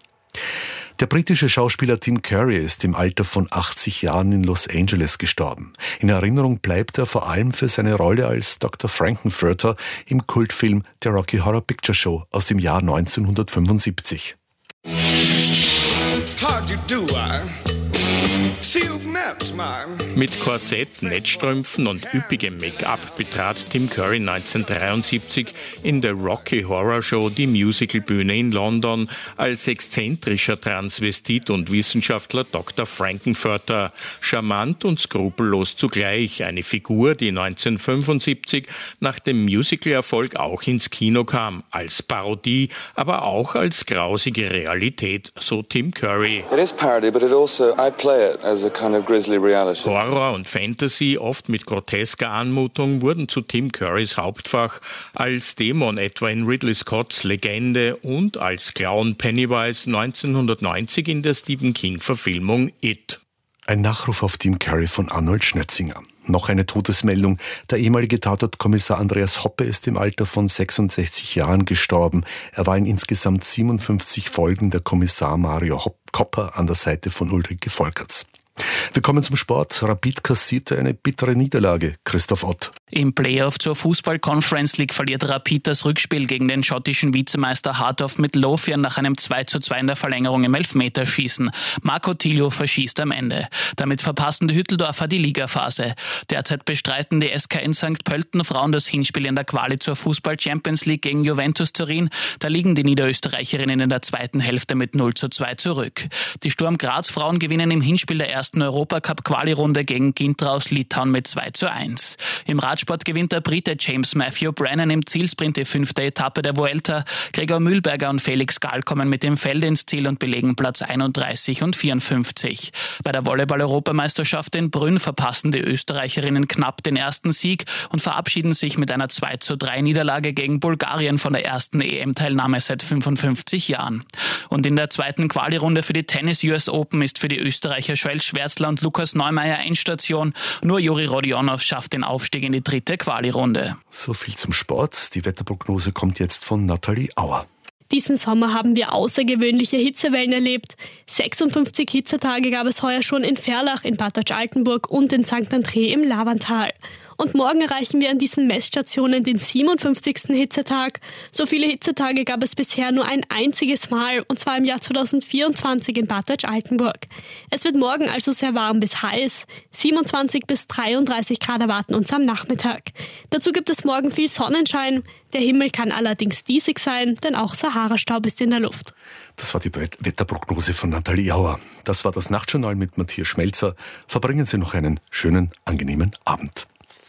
Der britische Schauspieler Tim Curry ist im Alter von 80 Jahren in Los Angeles gestorben. In Erinnerung bleibt er vor allem für seine Rolle als Dr. Frankenfurter im Kultfilm der Rocky Horror Picture Show aus dem Jahr 1975. Mit Korsett, Netzstrümpfen und üppigem Make-up betrat Tim Curry 1973 in der Rocky Horror Show die Musicalbühne in London als exzentrischer Transvestit und Wissenschaftler Dr. Frankenfurter. Charmant und skrupellos zugleich. Eine Figur, die 1975 nach dem Musicalerfolg auch ins Kino kam. Als Parodie, aber auch als grausige Realität, so Tim Curry. It is parody, but I play it as a kind of grisly reality. Horror und Fantasy, oft mit grotesker Anmutung, wurden zu Tim Currys Hauptfach. Als Dämon etwa in Ridley Scotts Legende und als Clown Pennywise 1990 in der Stephen King-Verfilmung It. Ein Nachruf auf Tim Curry von Arnold Schnetzinger. Noch eine Todesmeldung. Der ehemalige Tatortkommissar Andreas Hoppe ist im Alter von 66 Jahren gestorben. Er war in insgesamt 57 Folgen der Kommissar Mario Kopper an der Seite von Ulrike Volkerts. Wir kommen zum Sport. Rapid kassierte eine bittere Niederlage. Christoph Ott. Im Playoff zur Fußball-Conference League verliert Rapid das Rückspiel gegen den schottischen Vizemeister Heart of Midlothian nach einem 2:2 in der Verlängerung im Elfmeterschießen. Marco Tilio verschießt am Ende. Damit verpassen die Hütteldorfer die Ligaphase. Derzeit bestreiten die SKN St. Pölten Frauen das Hinspiel in der Quali zur Fußball-Champions League gegen Juventus Turin. Da liegen die Niederösterreicherinnen in der zweiten Hälfte mit 0:2 zurück. Die Sturm Graz Frauen gewinnen im Hinspiel der ersten Europacup-Quali-Runde gegen Gintra aus Litauen mit 2:1. Im Radsport gewinnt der Brite James Matthew Brennan im Zielsprint die 5. Etappe der Vuelta. Gregor Mühlberger und Felix Gall kommen mit dem Feld ins Ziel und belegen Platz 31 und 54. Bei der Volleyball-Europameisterschaft in Brünn verpassen die Österreicherinnen knapp den ersten Sieg und verabschieden sich mit einer 2:3-Niederlage gegen Bulgarien von der ersten EM-Teilnahme seit 55 Jahren. Und in der zweiten Quali-Runde für die Tennis US Open ist für die Österreicher Joel Schwärzler und Lukas Neumeier Endstation. Nur Juri Rodionov schafft den Aufstieg in die dritte Quali-Runde. So viel zum Sport. Die Wetterprognose kommt jetzt von Nathalie Auer. Diesen Sommer haben wir außergewöhnliche Hitzewellen erlebt. 56 Hitzetage gab es heuer schon in Ferlach, in Bad Deutsch-Altenburg und in St. André im Lavantal. Und morgen erreichen wir an diesen Messstationen den 57. Hitzetag. So viele Hitzetage gab es bisher nur ein einziges Mal, und zwar im Jahr 2024 in Bad Deutsch-Altenburg. Es wird morgen also sehr warm bis heiß. 27 bis 33 Grad erwarten uns am Nachmittag. Dazu gibt es morgen viel Sonnenschein. Der Himmel kann allerdings diesig sein, denn auch Sahara-Staub ist in der Luft. Das war die Wetterprognose von Nathalie Auer. Das war das Nachtjournal mit Matthias Schmelzer. Verbringen Sie noch einen schönen, angenehmen Abend.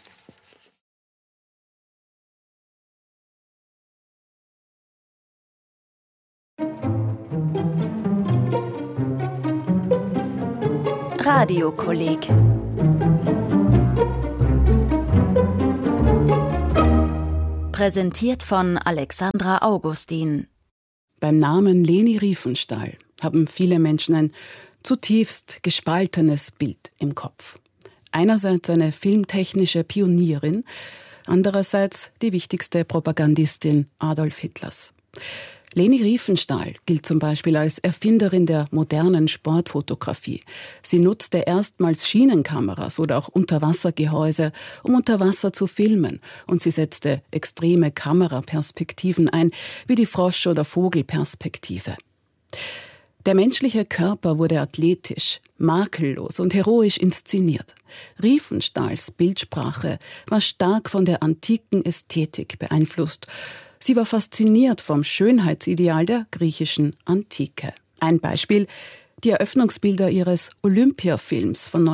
Radiokolleg. Präsentiert von Alexandra Augustin. Beim Namen Leni Riefenstahl haben viele Menschen ein zutiefst gespaltenes Bild im Kopf. Einerseits eine filmtechnische Pionierin, andererseits die wichtigste Propagandistin Adolf Hitlers. Leni Riefenstahl gilt zum Beispiel als Erfinderin der modernen Sportfotografie. Sie nutzte erstmals Schienenkameras oder auch Unterwassergehäuse, um unter Wasser zu filmen. Und sie setzte extreme Kameraperspektiven ein, wie die Frosch- oder Vogelperspektive. Der menschliche Körper wurde athletisch, makellos und heroisch inszeniert. Riefenstahls Bildsprache war stark von der antiken Ästhetik beeinflusst. Sie war fasziniert vom Schönheitsideal der griechischen Antike. Ein Beispiel: die Eröffnungsbilder ihres Olympiafilms von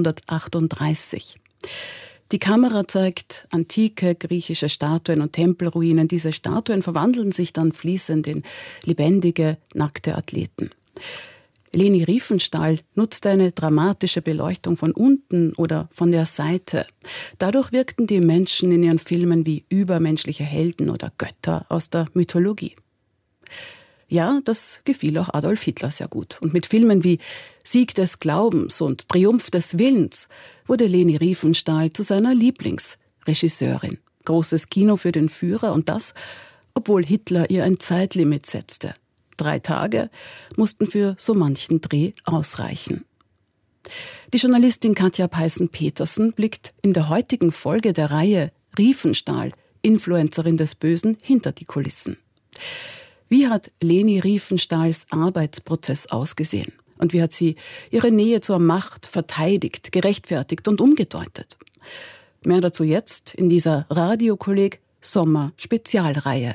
1938. Die Kamera zeigt antike griechische Statuen und Tempelruinen. Diese Statuen verwandeln sich dann fließend in lebendige, nackte Athleten. Leni Riefenstahl nutzte eine dramatische Beleuchtung von unten oder von der Seite. Dadurch wirkten die Menschen in ihren Filmen wie übermenschliche Helden oder Götter aus der Mythologie. Ja, das gefiel auch Adolf Hitler sehr gut. Und mit Filmen wie Sieg des Glaubens und Triumph des Willens wurde Leni Riefenstahl zu seiner Lieblingsregisseurin. Großes Kino für den Führer, und das, obwohl Hitler ihr ein Zeitlimit setzte. 3 Tage mussten für so manchen Dreh ausreichen. Die Journalistin Katja Peißen-Petersen blickt in der heutigen Folge der Reihe Riefenstahl, Influencerin des Bösen, hinter die Kulissen. Wie hat Leni Riefenstahls Arbeitsprozess ausgesehen? Und wie hat sie ihre Nähe zur Macht verteidigt, gerechtfertigt und umgedeutet? Mehr dazu jetzt in dieser Radiokolleg Sommer-Spezialreihe.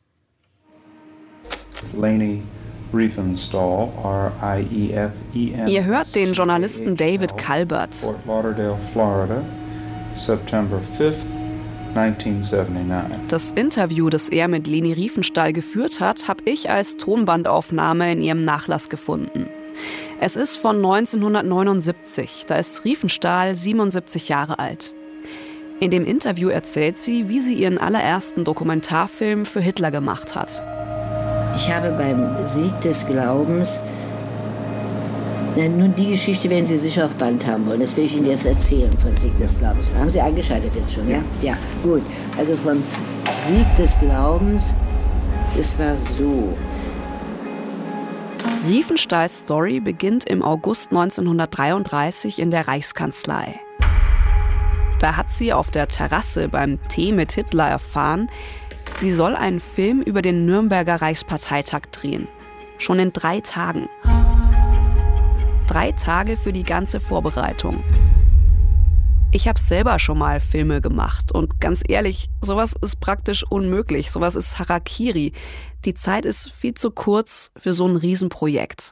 Leni Riefenstahl, R-I-E-F-E-N. Ihr hört den Journalisten David Calvert. Fort Lauderdale, Florida, September 5th, 1979. Das Interview, das er mit Leni Riefenstahl geführt hat, habe ich als Tonbandaufnahme in ihrem Nachlass gefunden. Es ist von 1979, da ist Riefenstahl 77 Jahre alt. In dem Interview erzählt sie, wie sie ihren allerersten Dokumentarfilm für Hitler gemacht hat. Ich habe beim Sieg des Glaubens, nun die Geschichte werden Sie sicher auf Band haben wollen, das will ich Ihnen jetzt erzählen von Sieg des Glaubens. Haben Sie eingeschaltet jetzt schon, ja? Ja, gut. Also vom Sieg des Glaubens, es war so. Riefenstahls Story beginnt im August 1933 in der Reichskanzlei. Da hat sie auf der Terrasse beim Tee mit Hitler erfahren, sie soll einen Film über den Nürnberger Reichsparteitag drehen. Schon in 3 Tagen. 3 Tage für die ganze Vorbereitung. Ich habe selber schon mal Filme gemacht und ganz ehrlich, sowas ist praktisch unmöglich. Sowas ist Harakiri. Die Zeit ist viel zu kurz für so ein Riesenprojekt.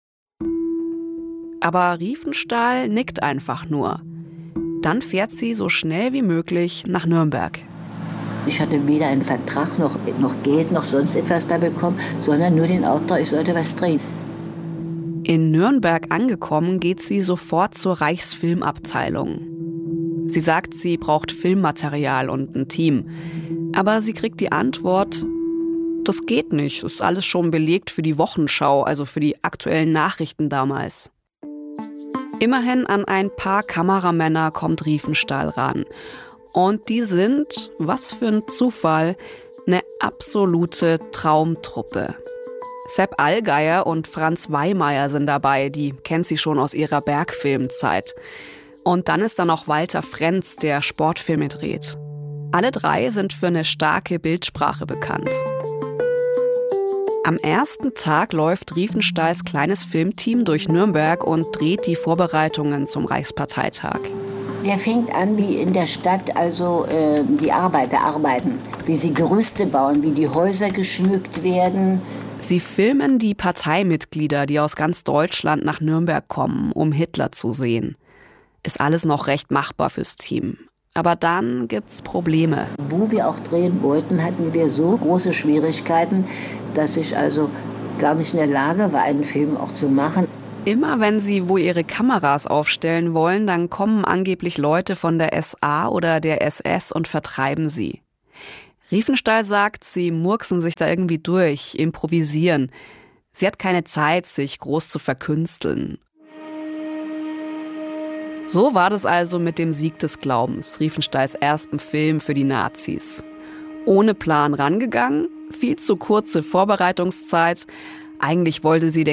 Aber Riefenstahl nickt einfach nur. Dann fährt sie so schnell wie möglich nach Nürnberg. Ich hatte weder einen Vertrag noch Geld noch sonst etwas da bekommen, sondern nur den Auftrag, ich sollte was drehen. In Nürnberg angekommen, geht sie sofort zur Reichsfilmabteilung. Sie sagt, sie braucht Filmmaterial und ein Team. Aber sie kriegt die Antwort, das geht nicht, ist alles schon belegt für die Wochenschau, also für die aktuellen Nachrichten damals. Immerhin an ein paar Kameramänner kommt Riefenstahl ran. Und die sind, was für ein Zufall, eine absolute Traumtruppe. Sepp Allgeier und Franz Weimeyer sind dabei, die kennt sie schon aus ihrer Bergfilmzeit. Und dann ist da noch Walter Frenz, der Sportfilme dreht. Alle 3 sind für eine starke Bildsprache bekannt. Am ersten Tag läuft Riefenstahls kleines Filmteam durch Nürnberg und dreht die Vorbereitungen zum Reichsparteitag. Der fängt an, wie in der Stadt, also die Arbeiter arbeiten, wie sie Gerüste bauen, wie die Häuser geschmückt werden. Sie filmen die Parteimitglieder, die aus ganz Deutschland nach Nürnberg kommen, um Hitler zu sehen. Ist alles noch recht machbar fürs Team. Aber dann gibt's Probleme. Wo wir auch drehen wollten, hatten wir so große Schwierigkeiten, dass ich also gar nicht in der Lage war, einen Film auch zu machen. Immer wenn sie wo ihre Kameras aufstellen wollen, dann kommen angeblich Leute von der SA oder der SS und vertreiben sie. Riefenstahl sagt, sie murksen sich da irgendwie durch, improvisieren. Sie hat keine Zeit, sich groß zu verkünsteln. So war das also mit dem Sieg des Glaubens, Riefenstahls ersten Film für die Nazis. Ohne Plan rangegangen, viel zu kurze Vorbereitungszeit. Eigentlich wollte sie